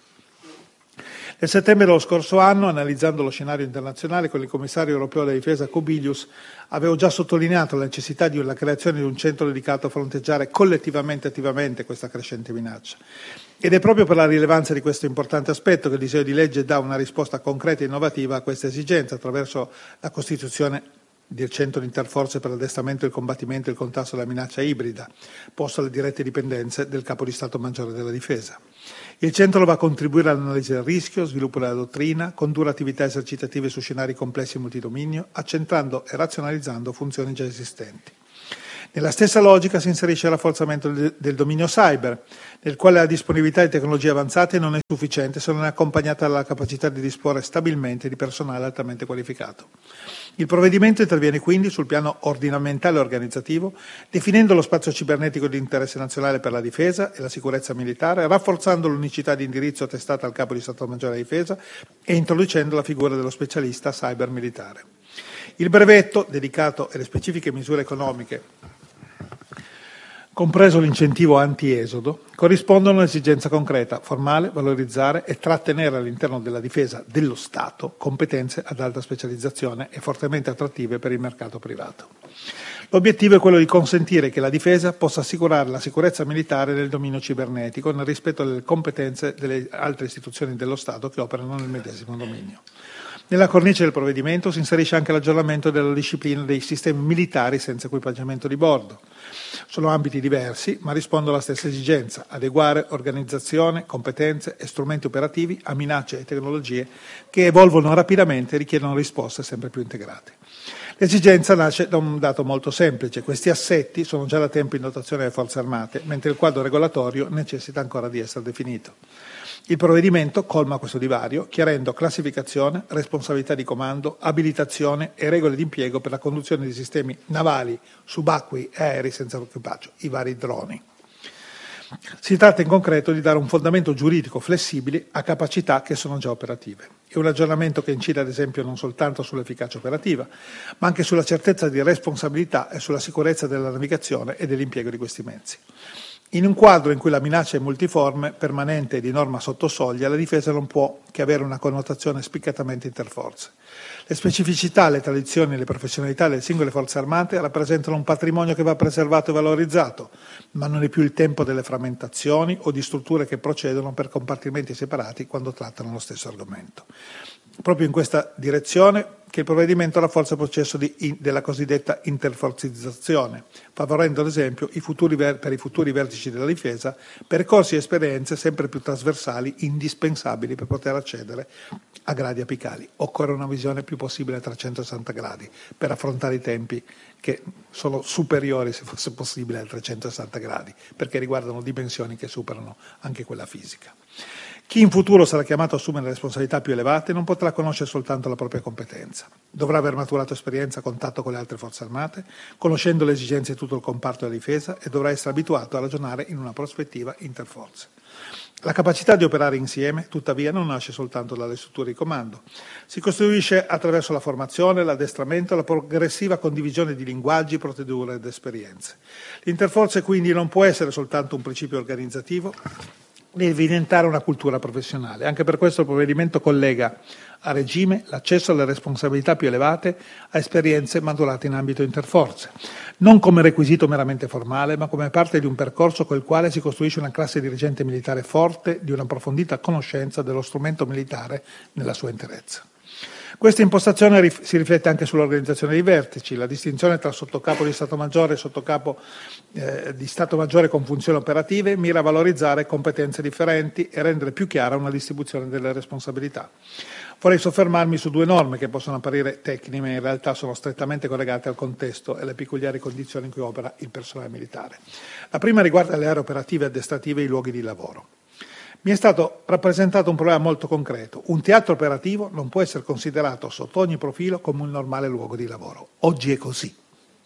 Nel settembre dello scorso anno, analizzando lo scenario internazionale con il commissario europeo della difesa Kubilius, avevo già sottolineato la necessità di una creazione di un centro dedicato a fronteggiare collettivamente e attivamente questa crescente minaccia. Ed è proprio per la rilevanza di questo importante aspetto che il disegno di legge dà una risposta concreta e innovativa a questa esigenza attraverso la costituzione del Centro di Interforze per l'addestramento, il combattimento e il contrasto della minaccia ibrida, posto alle dirette dipendenze del Capo di Stato Maggiore della Difesa. Il centro dovrà contribuire all'analisi del rischio, sviluppo della dottrina, condurre attività esercitative su scenari complessi e multidominio, accentrando e razionalizzando funzioni già esistenti. Nella stessa logica si inserisce il rafforzamento del dominio cyber, nel quale la disponibilità di tecnologie avanzate non è sufficiente se non è accompagnata dalla capacità di disporre stabilmente di personale altamente qualificato. Il provvedimento interviene quindi sul piano ordinamentale e organizzativo, definendo lo spazio cibernetico di interesse nazionale per la difesa e la sicurezza militare, rafforzando l'unicità di indirizzo attestata al Capo di Stato Maggiore della Difesa e introducendo la figura dello specialista cyber militare. Il brevetto, dedicato alle specifiche misure economiche, compreso l'incentivo anti-esodo, corrispondono a un'esigenza concreta, formale, valorizzare e trattenere all'interno della difesa dello Stato competenze ad alta specializzazione e fortemente attrattive per il mercato privato. L'obiettivo è quello di consentire che la difesa possa assicurare la sicurezza militare nel dominio cibernetico nel rispetto delle competenze delle altre istituzioni dello Stato che operano nel medesimo dominio. Nella cornice del provvedimento si inserisce anche l'aggiornamento della disciplina dei sistemi militari senza equipaggiamento di bordo. Sono ambiti diversi, ma rispondono alla stessa esigenza: adeguare organizzazione, competenze e strumenti operativi a minacce e tecnologie che evolvono rapidamente e richiedono risposte sempre più integrate. L'esigenza nasce da un dato molto semplice: questi assetti sono già da tempo in dotazione delle Forze Armate, mentre il quadro regolatorio necessita ancora di essere definito. Il provvedimento colma questo divario, chiarendo classificazione, responsabilità di comando, abilitazione e regole di impiego per la conduzione di sistemi navali, subacquei e aerei senza equipaggio, i vari droni. Si tratta in concreto di dare un fondamento giuridico flessibile a capacità che sono già operative. È un aggiornamento che incide ad esempio non soltanto sull'efficacia operativa, ma anche sulla certezza di responsabilità e sulla sicurezza della navigazione e dell'impiego di questi mezzi. In un quadro in cui la minaccia è multiforme, permanente e di norma sotto soglia, la difesa non può che avere una connotazione spiccatamente interforze. Le specificità, le tradizioni e le professionalità delle singole forze armate rappresentano un patrimonio che va preservato e valorizzato, ma non è più il tempo delle frammentazioni o di strutture che procedono per compartimenti separati quando trattano lo stesso argomento. Proprio in questa direzione che il provvedimento rafforza il processo di, in, della cosiddetta interforzizzazione, favorendo ad esempio i futuri ver, per i futuri vertici della difesa percorsi e esperienze sempre più trasversali, indispensabili per poter accedere a gradi apicali. Occorre una visione più possibile a trecentosessanta gradi per affrontare i tempi che sono superiori, se fosse possibile, a trecentosessanta gradi, perché riguardano dimensioni che superano anche quella fisica. Chi in futuro sarà chiamato a assumere responsabilità più elevate non potrà conoscere soltanto la propria competenza. Dovrà aver maturato esperienza a contatto con le altre forze armate, conoscendo le esigenze di tutto il comparto della difesa, e dovrà essere abituato a ragionare in una prospettiva interforze. La capacità di operare insieme, tuttavia, non nasce soltanto dalle strutture di comando. Si costruisce attraverso la formazione, l'addestramento e la progressiva condivisione di linguaggi, procedure ed esperienze. L'interforze quindi non può essere soltanto un principio organizzativo, deve diventare una cultura professionale. Anche per questo il provvedimento collega a regime l'accesso alle responsabilità più elevate a esperienze maturate in ambito interforze, non come requisito meramente formale, ma come parte di un percorso col quale si costruisce una classe dirigente militare forte di un'approfondita conoscenza dello strumento militare nella sua interezza. Questa impostazione si riflette anche sull'organizzazione dei vertici. La distinzione tra sottocapo di Stato Maggiore e sottocapo eh, di Stato Maggiore con funzioni operative mira a valorizzare competenze differenti e rendere più chiara una distribuzione delle responsabilità. Vorrei soffermarmi su due norme che possono apparire tecniche, ma in realtà sono strettamente collegate al contesto e alle peculiari condizioni in cui opera il personale militare. La prima riguarda le aree operative, addestrative e i luoghi di lavoro. Mi è stato rappresentato un problema molto concreto. Un teatro operativo non può essere considerato sotto ogni profilo come un normale luogo di lavoro. Oggi è così.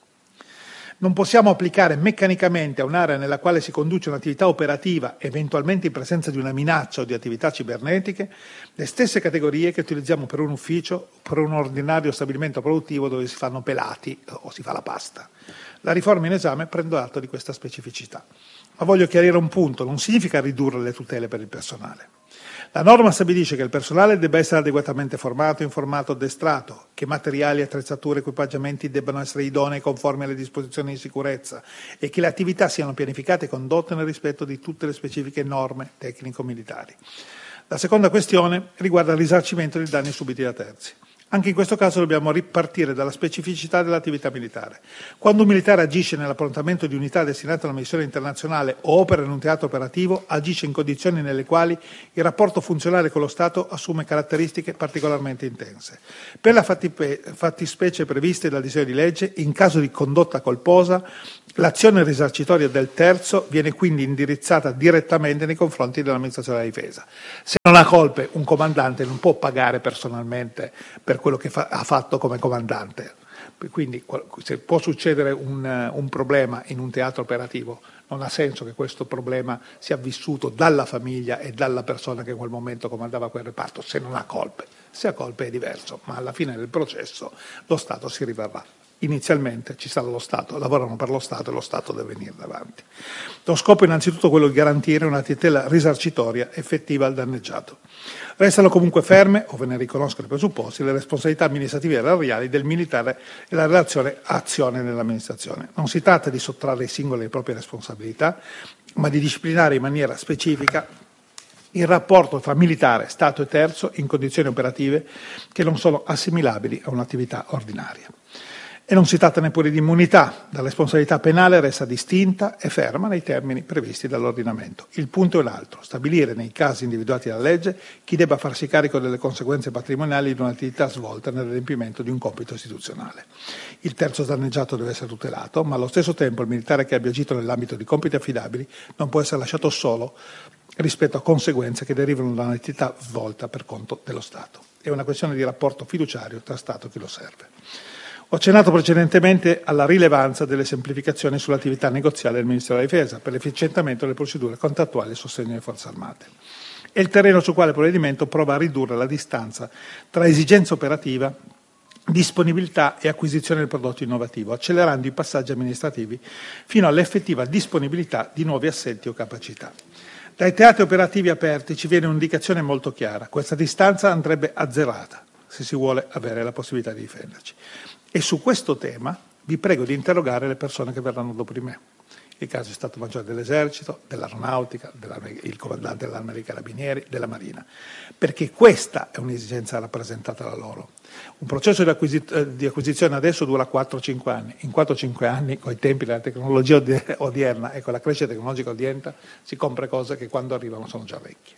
Non possiamo applicare meccanicamente a un'area nella quale si conduce un'attività operativa, eventualmente in presenza di una minaccia o di attività cibernetiche, le stesse categorie che utilizziamo per un ufficio, per un ordinario stabilimento produttivo dove si fanno pelati o si fa la pasta. La riforma in esame prende atto di questa specificità. Ma voglio chiarire un punto: non significa ridurre le tutele per il personale. La norma stabilisce che il personale debba essere adeguatamente formato, informato, addestrato, che materiali, attrezzature, equipaggiamenti debbano essere idonei e conformi alle disposizioni di sicurezza e che le attività siano pianificate e condotte nel rispetto di tutte le specifiche norme tecnico-militari. La seconda questione riguarda il risarcimento dei danni subiti da terzi. Anche in questo caso dobbiamo ripartire dalla specificità dell'attività militare. Quando un militare agisce nell'approntamento di unità destinate a una missione internazionale o opera in un teatro operativo, agisce in condizioni nelle quali il rapporto funzionale con lo Stato assume caratteristiche particolarmente intense. Per la fattispecie previste dal disegno di legge, in caso di condotta colposa, l'azione risarcitoria del terzo viene quindi indirizzata direttamente nei confronti dell'amministrazione della difesa. Se non ha colpe, un comandante non può pagare personalmente per quello che fa, ha fatto come comandante. Quindi se può succedere un, un problema in un teatro operativo, non ha senso che questo problema sia vissuto dalla famiglia e dalla persona che in quel momento comandava quel reparto, se non ha colpe. Se ha colpe è diverso, ma alla fine del processo lo Stato si rivarrà. Inizialmente ci sarà lo Stato, lavorano per lo Stato e lo Stato deve venire davanti. Lo scopo è innanzitutto quello di garantire una tutela risarcitoria effettiva al danneggiato. Restano comunque ferme, ove ne riconoscono i presupposti, le responsabilità amministrative e erariali del militare e la relazione azione nell'amministrazione. Non si tratta di sottrarre i singoli alle proprie responsabilità, ma di disciplinare in maniera specifica il rapporto tra militare, Stato e terzo in condizioni operative che non sono assimilabili a un'attività ordinaria. E non si tratta neppure di immunità, la responsabilità penale resta distinta e ferma nei termini previsti dall'ordinamento. Il punto è un altro, stabilire nei casi individuati dalla legge chi debba farsi carico delle conseguenze patrimoniali di un'attività svolta nell'adempimento di un compito istituzionale. Il terzo danneggiato deve essere tutelato, ma allo stesso tempo il militare che abbia agito nell'ambito di compiti affidabili non può essere lasciato solo rispetto a conseguenze che derivano da un'attività svolta per conto dello Stato. È una questione di rapporto fiduciario tra Stato e chi lo serve. Ho accennato precedentemente alla rilevanza delle semplificazioni sull'attività negoziale del Ministero della Difesa per l'efficientamento delle procedure contrattuali e sostegno alle forze armate. È il terreno sul quale il provvedimento prova a ridurre la distanza tra esigenza operativa, disponibilità e acquisizione del prodotto innovativo, accelerando i passaggi amministrativi fino all'effettiva disponibilità di nuovi assetti o capacità. Dai teatri operativi aperti ci viene un'indicazione molto chiara: questa distanza andrebbe azzerata se si vuole avere la possibilità di difenderci. E su questo tema vi prego di interrogare le persone che verranno dopo di me. Il caso è Stato Maggiore dell'Esercito, dell'Aeronautica, il comandante dell'Arma dei Carabinieri, della Marina, perché questa è un'esigenza rappresentata da loro. Un processo di, acquisit- di acquisizione adesso dura quattro cinque anni. In quattro cinque anni, con i tempi della tecnologia odierna e con la crescita tecnologica odierna, si compra cose che quando arrivano sono già vecchie.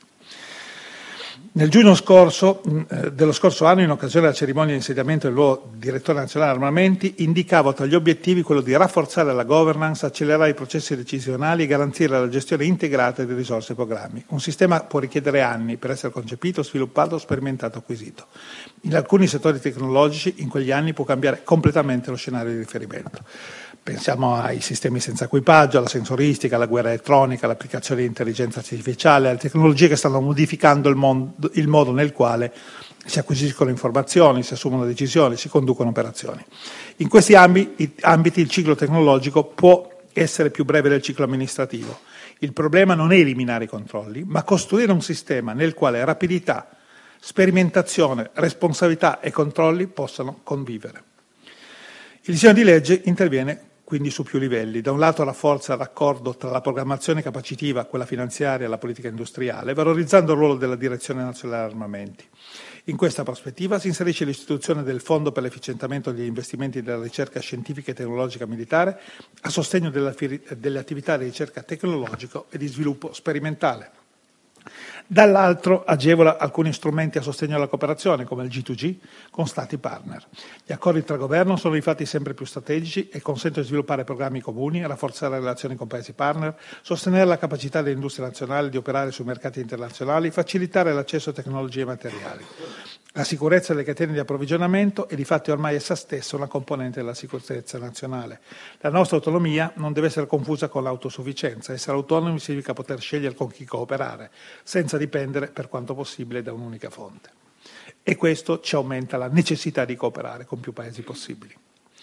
Nel giugno scorso, eh, dello scorso anno, in occasione della cerimonia di insediamento del nuovo direttore nazionale armamenti, indicavo tra gli obiettivi quello di rafforzare la governance, accelerare i processi decisionali e garantire la gestione integrata di risorse e programmi. Un sistema può richiedere anni per essere concepito, sviluppato, sperimentato, acquisito. In alcuni settori tecnologici, in quegli anni può cambiare completamente lo scenario di riferimento. Pensiamo ai sistemi senza equipaggio, alla sensoristica, alla guerra elettronica, all'applicazione di intelligenza artificiale, alle tecnologie che stanno modificando il, mondo, il modo nel quale si acquisiscono informazioni, si assumono decisioni, si conducono operazioni. In questi ambiti, ambiti il ciclo tecnologico può essere più breve del ciclo amministrativo. Il problema non è eliminare i controlli, ma costruire un sistema nel quale rapidità, sperimentazione, responsabilità e controlli possano convivere. Il disegno di legge interviene quindi su più livelli. Da un lato rafforza il raccordo tra la programmazione capacitiva, quella finanziaria e la politica industriale, valorizzando il ruolo della Direzione Nazionale Armamenti. In questa prospettiva si inserisce l'istituzione del Fondo per l'efficientamento degli investimenti della ricerca scientifica e tecnologica militare a sostegno delle attività di ricerca tecnologico e di sviluppo sperimentale. Dall'altro agevola alcuni strumenti a sostegno della cooperazione, come il G due G, con Stati partner. Gli accordi tra governo sono infatti sempre più strategici e consentono di sviluppare programmi comuni, rafforzare le relazioni con paesi partner, sostenere la capacità dell'industria nazionale di operare sui mercati internazionali, facilitare l'accesso a tecnologie e materiali. La sicurezza delle catene di approvvigionamento è di fatti ormai essa stessa una componente della sicurezza nazionale. La nostra autonomia non deve essere confusa con l'autosufficienza. Essere autonomi significa poter scegliere con chi cooperare, senza dipendere per quanto possibile da un'unica fonte. E questo ci aumenta la necessità di cooperare con più paesi possibili.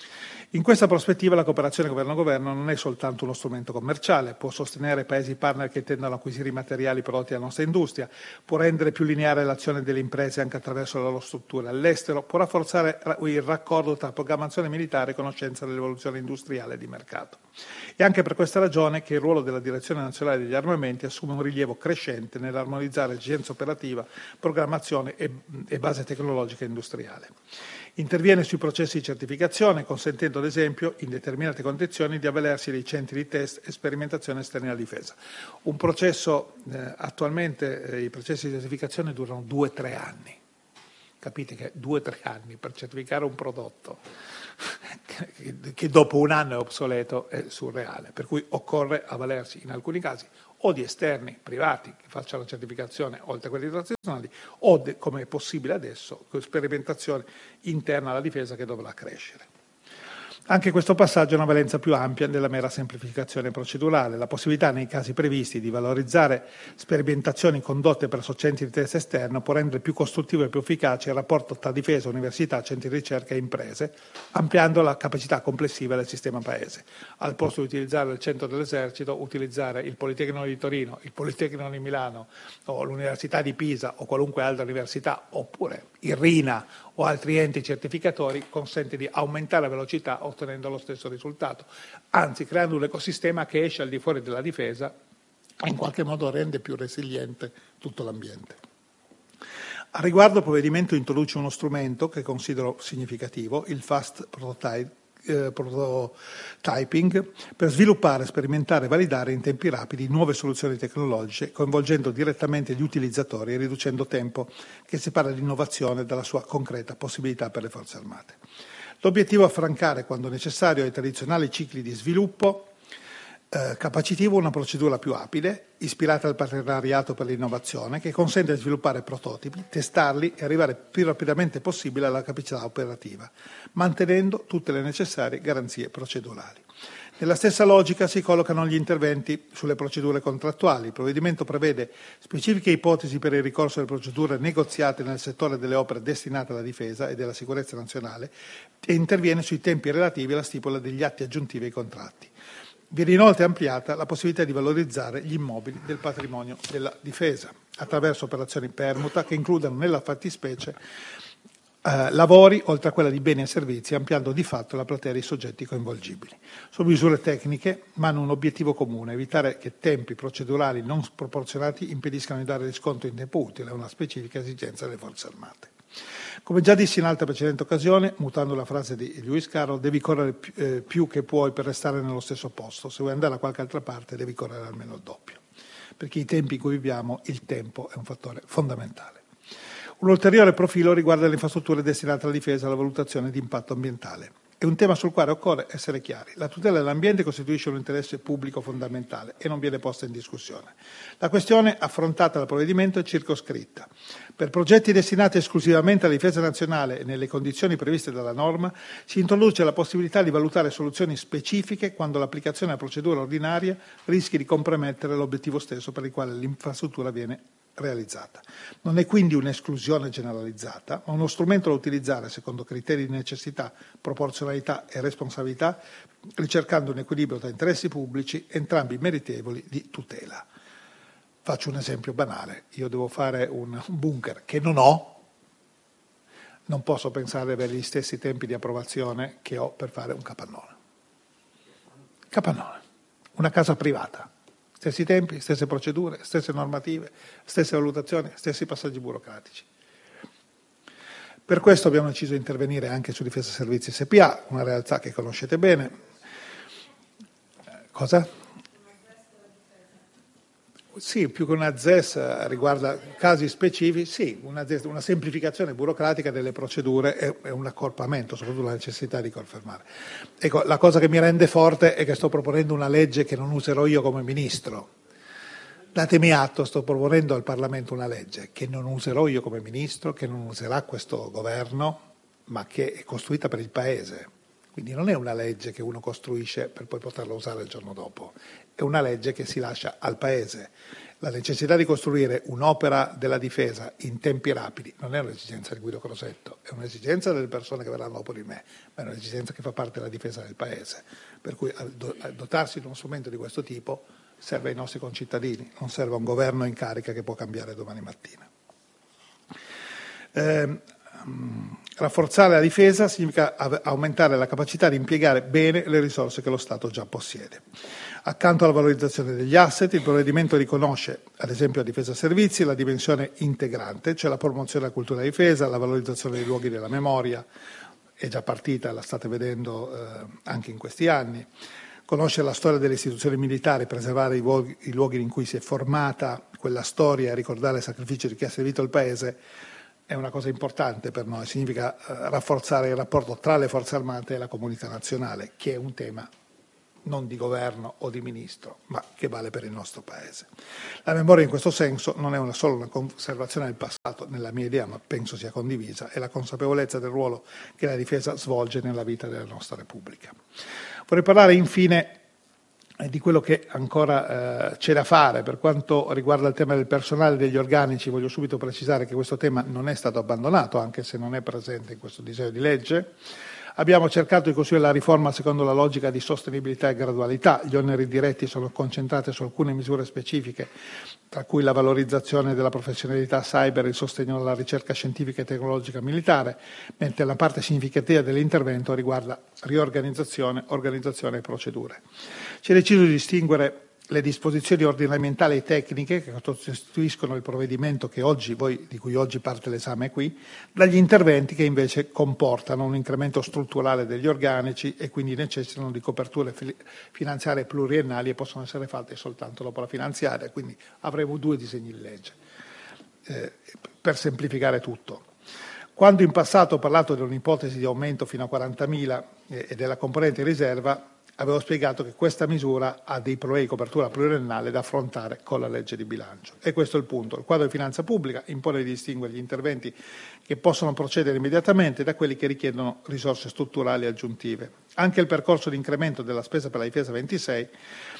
In questa prospettiva la cooperazione governo-governo non è soltanto uno strumento commerciale, può sostenere paesi partner che intendono acquisire i materiali prodotti dalla nostra industria, può rendere più lineare l'azione delle imprese anche attraverso la loro struttura all'estero, può rafforzare il raccordo tra programmazione militare e conoscenza dell'evoluzione industriale e di mercato. È anche per questa ragione che il ruolo della Direzione Nazionale degli Armamenti assume un rilievo crescente nell'armonizzare esigenza operativa, programmazione e, e base tecnologica e industriale. Interviene sui processi di certificazione, consentendo ad esempio, in determinate condizioni, di avvalersi dei centri di test e sperimentazione esterni alla difesa. Un processo, eh, attualmente eh, i processi di certificazione durano due o tre anni. Capite che due o tre anni per certificare un prodotto che, che dopo un anno è obsoleto è surreale, per cui occorre avvalersi in alcuni casi o di esterni privati che facciano la certificazione oltre a quelli tradizionali o, de, come è possibile adesso, con sperimentazione interna alla difesa che dovrà crescere. Anche questo passaggio ha una valenza più ampia della mera semplificazione procedurale. La possibilità nei casi previsti di valorizzare sperimentazioni condotte presso centri di test esterno può rendere più costruttivo e più efficace il rapporto tra difesa, università, centri di ricerca e imprese, ampliando la capacità complessiva del sistema paese. Al posto di utilizzare il centro dell'esercito, utilizzare il Politecnico di Torino, il Politecnico di Milano o l'Università di Pisa o qualunque altra università, oppure il RINA o altri enti certificatori, consente di aumentare la velocità ottenendo lo stesso risultato, anzi creando un ecosistema che esce al di fuori della difesa e in qualche modo rende più resiliente tutto l'ambiente. A riguardo il provvedimento introduce uno strumento che considero significativo, il Fast Prototype, eh, Prototyping, per sviluppare, sperimentare e validare in tempi rapidi nuove soluzioni tecnologiche, coinvolgendo direttamente gli utilizzatori e riducendo tempo che separa l'innovazione dalla sua concreta possibilità per le forze armate. L'obiettivo è affrancare, quando necessario, ai tradizionali cicli di sviluppo eh, capacitivo una procedura più rapida, ispirata al partenariato per l'innovazione, che consente di sviluppare prototipi, testarli e arrivare più rapidamente possibile alla capacità operativa, mantenendo tutte le necessarie garanzie procedurali. Nella stessa logica si collocano gli interventi sulle procedure contrattuali. Il provvedimento prevede specifiche ipotesi per il ricorso alle procedure negoziate nel settore delle opere destinate alla difesa e della sicurezza nazionale e interviene sui tempi relativi alla stipula degli atti aggiuntivi ai contratti. Viene inoltre ampliata la possibilità di valorizzare gli immobili del patrimonio della difesa attraverso operazioni permuta che includano nella fattispecie eh, lavori oltre a quella di beni e servizi, ampliando di fatto la platea dei soggetti coinvolgibili. Sono misure tecniche ma hanno un obiettivo comune: evitare che tempi procedurali non sproporzionati impediscano di dare riscontro in tempo utile a una specifica esigenza delle forze armate. Come già dissi in altra precedente occasione, mutando la frase di Lewis Carroll, devi correre più, eh, più che puoi per restare nello stesso posto. Se vuoi andare da qualche altra parte devi correre almeno il doppio, perché i tempi in cui viviamo, il tempo è un fattore fondamentale. Un ulteriore profilo riguarda le infrastrutture destinate alla difesa e alla valutazione di impatto ambientale. È un tema sul quale occorre essere chiari. La tutela dell'ambiente costituisce un interesse pubblico fondamentale e non viene posta in discussione. La questione affrontata dal provvedimento è circoscritta. Per progetti destinati esclusivamente alla difesa nazionale e nelle condizioni previste dalla norma, si introduce la possibilità di valutare soluzioni specifiche quando l'applicazione della procedura ordinaria rischi di compromettere l'obiettivo stesso per il quale l'infrastruttura viene realizzata. Non è quindi un'esclusione generalizzata, ma uno strumento da utilizzare secondo criteri di necessità, proporzionalità e responsabilità, ricercando un equilibrio tra interessi pubblici, entrambi meritevoli di tutela. Faccio un esempio banale: io devo fare un bunker che non ho, non posso pensare di avere gli stessi tempi di approvazione che ho per fare un capannone. Capannone, una casa privata. Stessi tempi, stesse procedure, stesse normative, stesse valutazioni, stessi passaggi burocratici. Per questo abbiamo deciso di intervenire anche su Difesa Servizi S P A, una realtà che conoscete bene. Cosa? Sì, più che una Z E S riguarda casi specifici, sì, una, Z E S, una semplificazione burocratica delle procedure e, e un accorpamento, soprattutto la necessità di confermare. Ecco, la cosa che mi rende forte è che sto proponendo una legge che non userò io come ministro. Datemi atto, sto proponendo al Parlamento una legge che non userò io come ministro, che non userà questo governo, ma che è costruita per il Paese. Quindi non è una legge che uno costruisce per poi poterla usare il giorno dopo, è una legge che si lascia al Paese. La necessità di costruire un'opera della difesa in tempi rapidi non è un'esigenza di Guido Crosetto, è un'esigenza delle persone che verranno dopo di me, ma è un'esigenza che fa parte della difesa del Paese. Per cui a dotarsi di uno strumento di questo tipo serve ai nostri concittadini, non serve a un governo in carica che può cambiare domani mattina. Eh, Rafforzare la difesa significa aumentare la capacità di impiegare bene le risorse che lo Stato già possiede. Accanto alla valorizzazione degli asset, il provvedimento riconosce, ad esempio a difesa servizi, la dimensione integrante, cioè la promozione della cultura di difesa, la valorizzazione dei luoghi della memoria, è già partita, la state vedendo eh, anche in questi anni. Conoscere la storia delle istituzioni militari, preservare i luoghi, i luoghi in cui si è formata quella storia e ricordare il sacrificio di chi ha servito il Paese è una cosa importante per noi, significa eh, rafforzare il rapporto tra le forze armate e la comunità nazionale, che è un tema non di governo o di ministro, ma che vale per il nostro Paese. La memoria in questo senso non è una, solo una conservazione del passato, nella mia idea, ma penso sia condivisa, è la consapevolezza del ruolo che la difesa svolge nella vita della nostra Repubblica. Vorrei parlare infine di quello che ancora eh, c'è da fare. Per quanto riguarda il tema del personale e degli organici, voglio subito precisare che questo tema non è stato abbandonato, anche se non è presente in questo disegno di legge. Abbiamo cercato di costruire la riforma secondo la logica di sostenibilità e gradualità. Gli oneri diretti sono concentrati su alcune misure specifiche, tra cui la valorizzazione della professionalità cyber e il sostegno alla ricerca scientifica e tecnologica militare, mentre la parte significativa dell'intervento riguarda riorganizzazione, organizzazione e procedure. Si è deciso di distinguere le disposizioni ordinamentali e tecniche che costituiscono il provvedimento che oggi, voi, di cui oggi parte l'esame qui, dagli interventi che invece comportano un incremento strutturale degli organici e quindi necessitano di coperture finanziarie pluriennali e possono essere fatte soltanto dopo la finanziaria, quindi avremo due disegni di legge, eh, per semplificare tutto. Quando in passato ho parlato di un'ipotesi di aumento fino a quarantamila eh, e della componente riserva, avevo spiegato che questa misura ha dei problemi di copertura pluriennale da affrontare con la legge di bilancio. E questo è il punto. Il quadro di finanza pubblica impone di distinguere gli interventi che possono procedere immediatamente da quelli che richiedono risorse strutturali aggiuntive. Anche il percorso di incremento della spesa per la difesa ventisei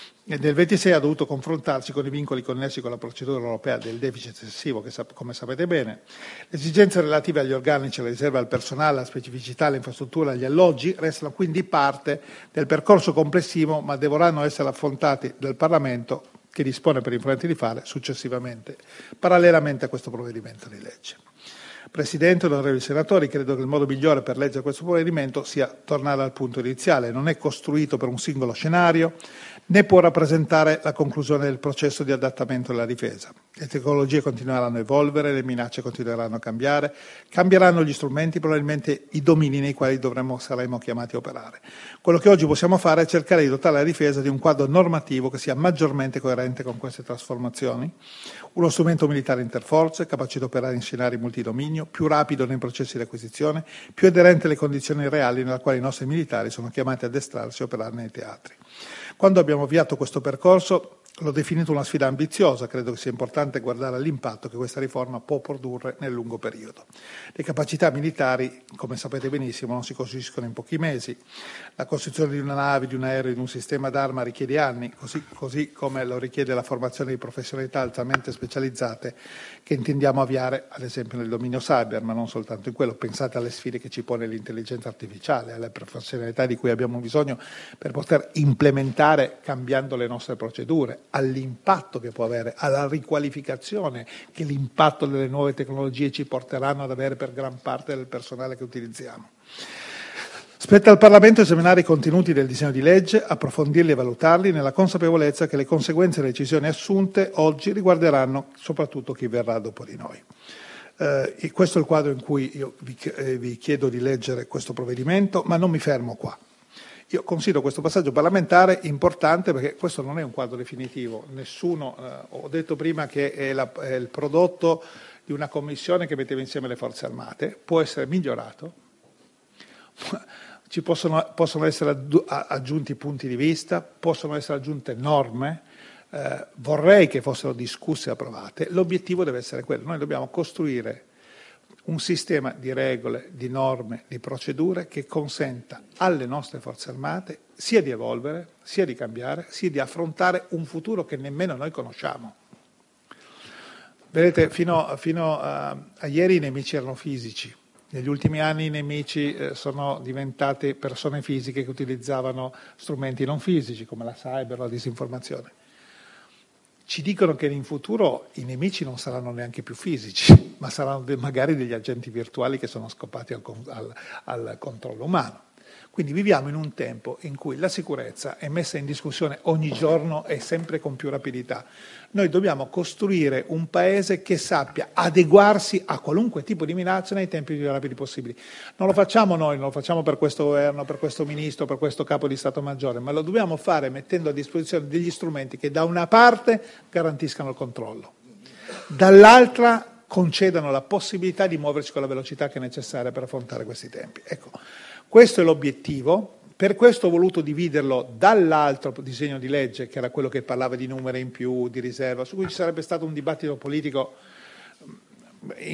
e del ventisei ha dovuto confrontarsi con i vincoli connessi con la procedura europea del deficit eccessivo, che come sapete bene. Le esigenze relative agli organici, alla riserva al personale, alla specificità, alle infrastrutture, agli alloggi restano quindi parte del percorso complessivo, ma dovranno essere affrontati dal Parlamento, che dispone per influenti di fare successivamente, parallelamente a questo provvedimento di legge. Presidente, onorevoli senatori, credo che il modo migliore per leggere questo provvedimento sia tornare al punto iniziale. Non è costruito per un singolo scenario, né può rappresentare la conclusione del processo di adattamento della difesa. Le tecnologie continueranno a evolvere, le minacce continueranno a cambiare, cambieranno gli strumenti, probabilmente i domini nei quali dovremo, saremo chiamati a operare. Quello che oggi possiamo fare è cercare di dotare la difesa di un quadro normativo che sia maggiormente coerente con queste trasformazioni, uno strumento militare interforze, capace di operare in scenari multidominio, più rapido nei processi di acquisizione, più aderente alle condizioni reali nelle quali i nostri militari sono chiamati a addestrarsi e operare nei teatri. Quando abbiamo avviato questo percorso l'ho definito una sfida ambiziosa, credo che sia importante guardare all'impatto che questa riforma può produrre nel lungo periodo. Le capacità militari, come sapete benissimo, non si costruiscono in pochi mesi. La costruzione di una nave, di un aereo, di un sistema d'arma richiede anni, così, così come lo richiede la formazione di professionalità altamente specializzate che intendiamo avviare, ad esempio, nel dominio cyber, ma non soltanto in quello. Pensate alle sfide che ci pone l'intelligenza artificiale, alle professionalità di cui abbiamo bisogno per poter implementare cambiando le nostre procedure, all'impatto che può avere, alla riqualificazione che l'impatto delle nuove tecnologie ci porteranno ad avere per gran parte del personale che utilizziamo. Spetta al Parlamento esaminare i contenuti del disegno di legge, approfondirli e valutarli nella consapevolezza che le conseguenze delle decisioni assunte oggi riguarderanno soprattutto chi verrà dopo di noi. Eh, e questo è il quadro in cui io vi, eh, vi chiedo di leggere questo provvedimento, ma non mi fermo qua. Io considero questo passaggio parlamentare importante perché questo non è un quadro definitivo. Nessuno, eh, ho detto prima che è, la, è il prodotto di una commissione che metteva insieme le forze armate, può essere migliorato, ci possono, possono essere aggiunti punti di vista, possono essere aggiunte norme, eh, vorrei che fossero discusse e approvate. L'obiettivo deve essere quello, noi dobbiamo costruire un sistema di regole, di norme, di procedure che consenta alle nostre forze armate sia di evolvere, sia di cambiare, sia di affrontare un futuro che nemmeno noi conosciamo. Vedete, fino, fino a, a ieri i nemici erano fisici. Negli ultimi anni i nemici eh, sono diventati persone fisiche che utilizzavano strumenti non fisici come la cyber, la disinformazione. Ci dicono che in futuro i nemici non saranno neanche più fisici, ma saranno de- magari degli agenti virtuali che sono scopati al, al, al controllo umano. Quindi viviamo in un tempo in cui la sicurezza è messa in discussione ogni giorno e sempre con più rapidità. Noi dobbiamo costruire un paese che sappia adeguarsi a qualunque tipo di minaccia nei tempi più rapidi possibili. Non lo facciamo noi, non lo facciamo per questo governo, per questo ministro, per questo capo di Stato Maggiore, ma lo dobbiamo fare mettendo a disposizione degli strumenti che da una parte garantiscano il controllo, dall'altra concedano la possibilità di muoverci con la velocità che è necessaria per affrontare questi tempi. Ecco, questo è l'obiettivo. Per questo ho voluto dividerlo dall'altro disegno di legge, che era quello che parlava di numeri in più, di riserva, su cui ci sarebbe stato un dibattito politico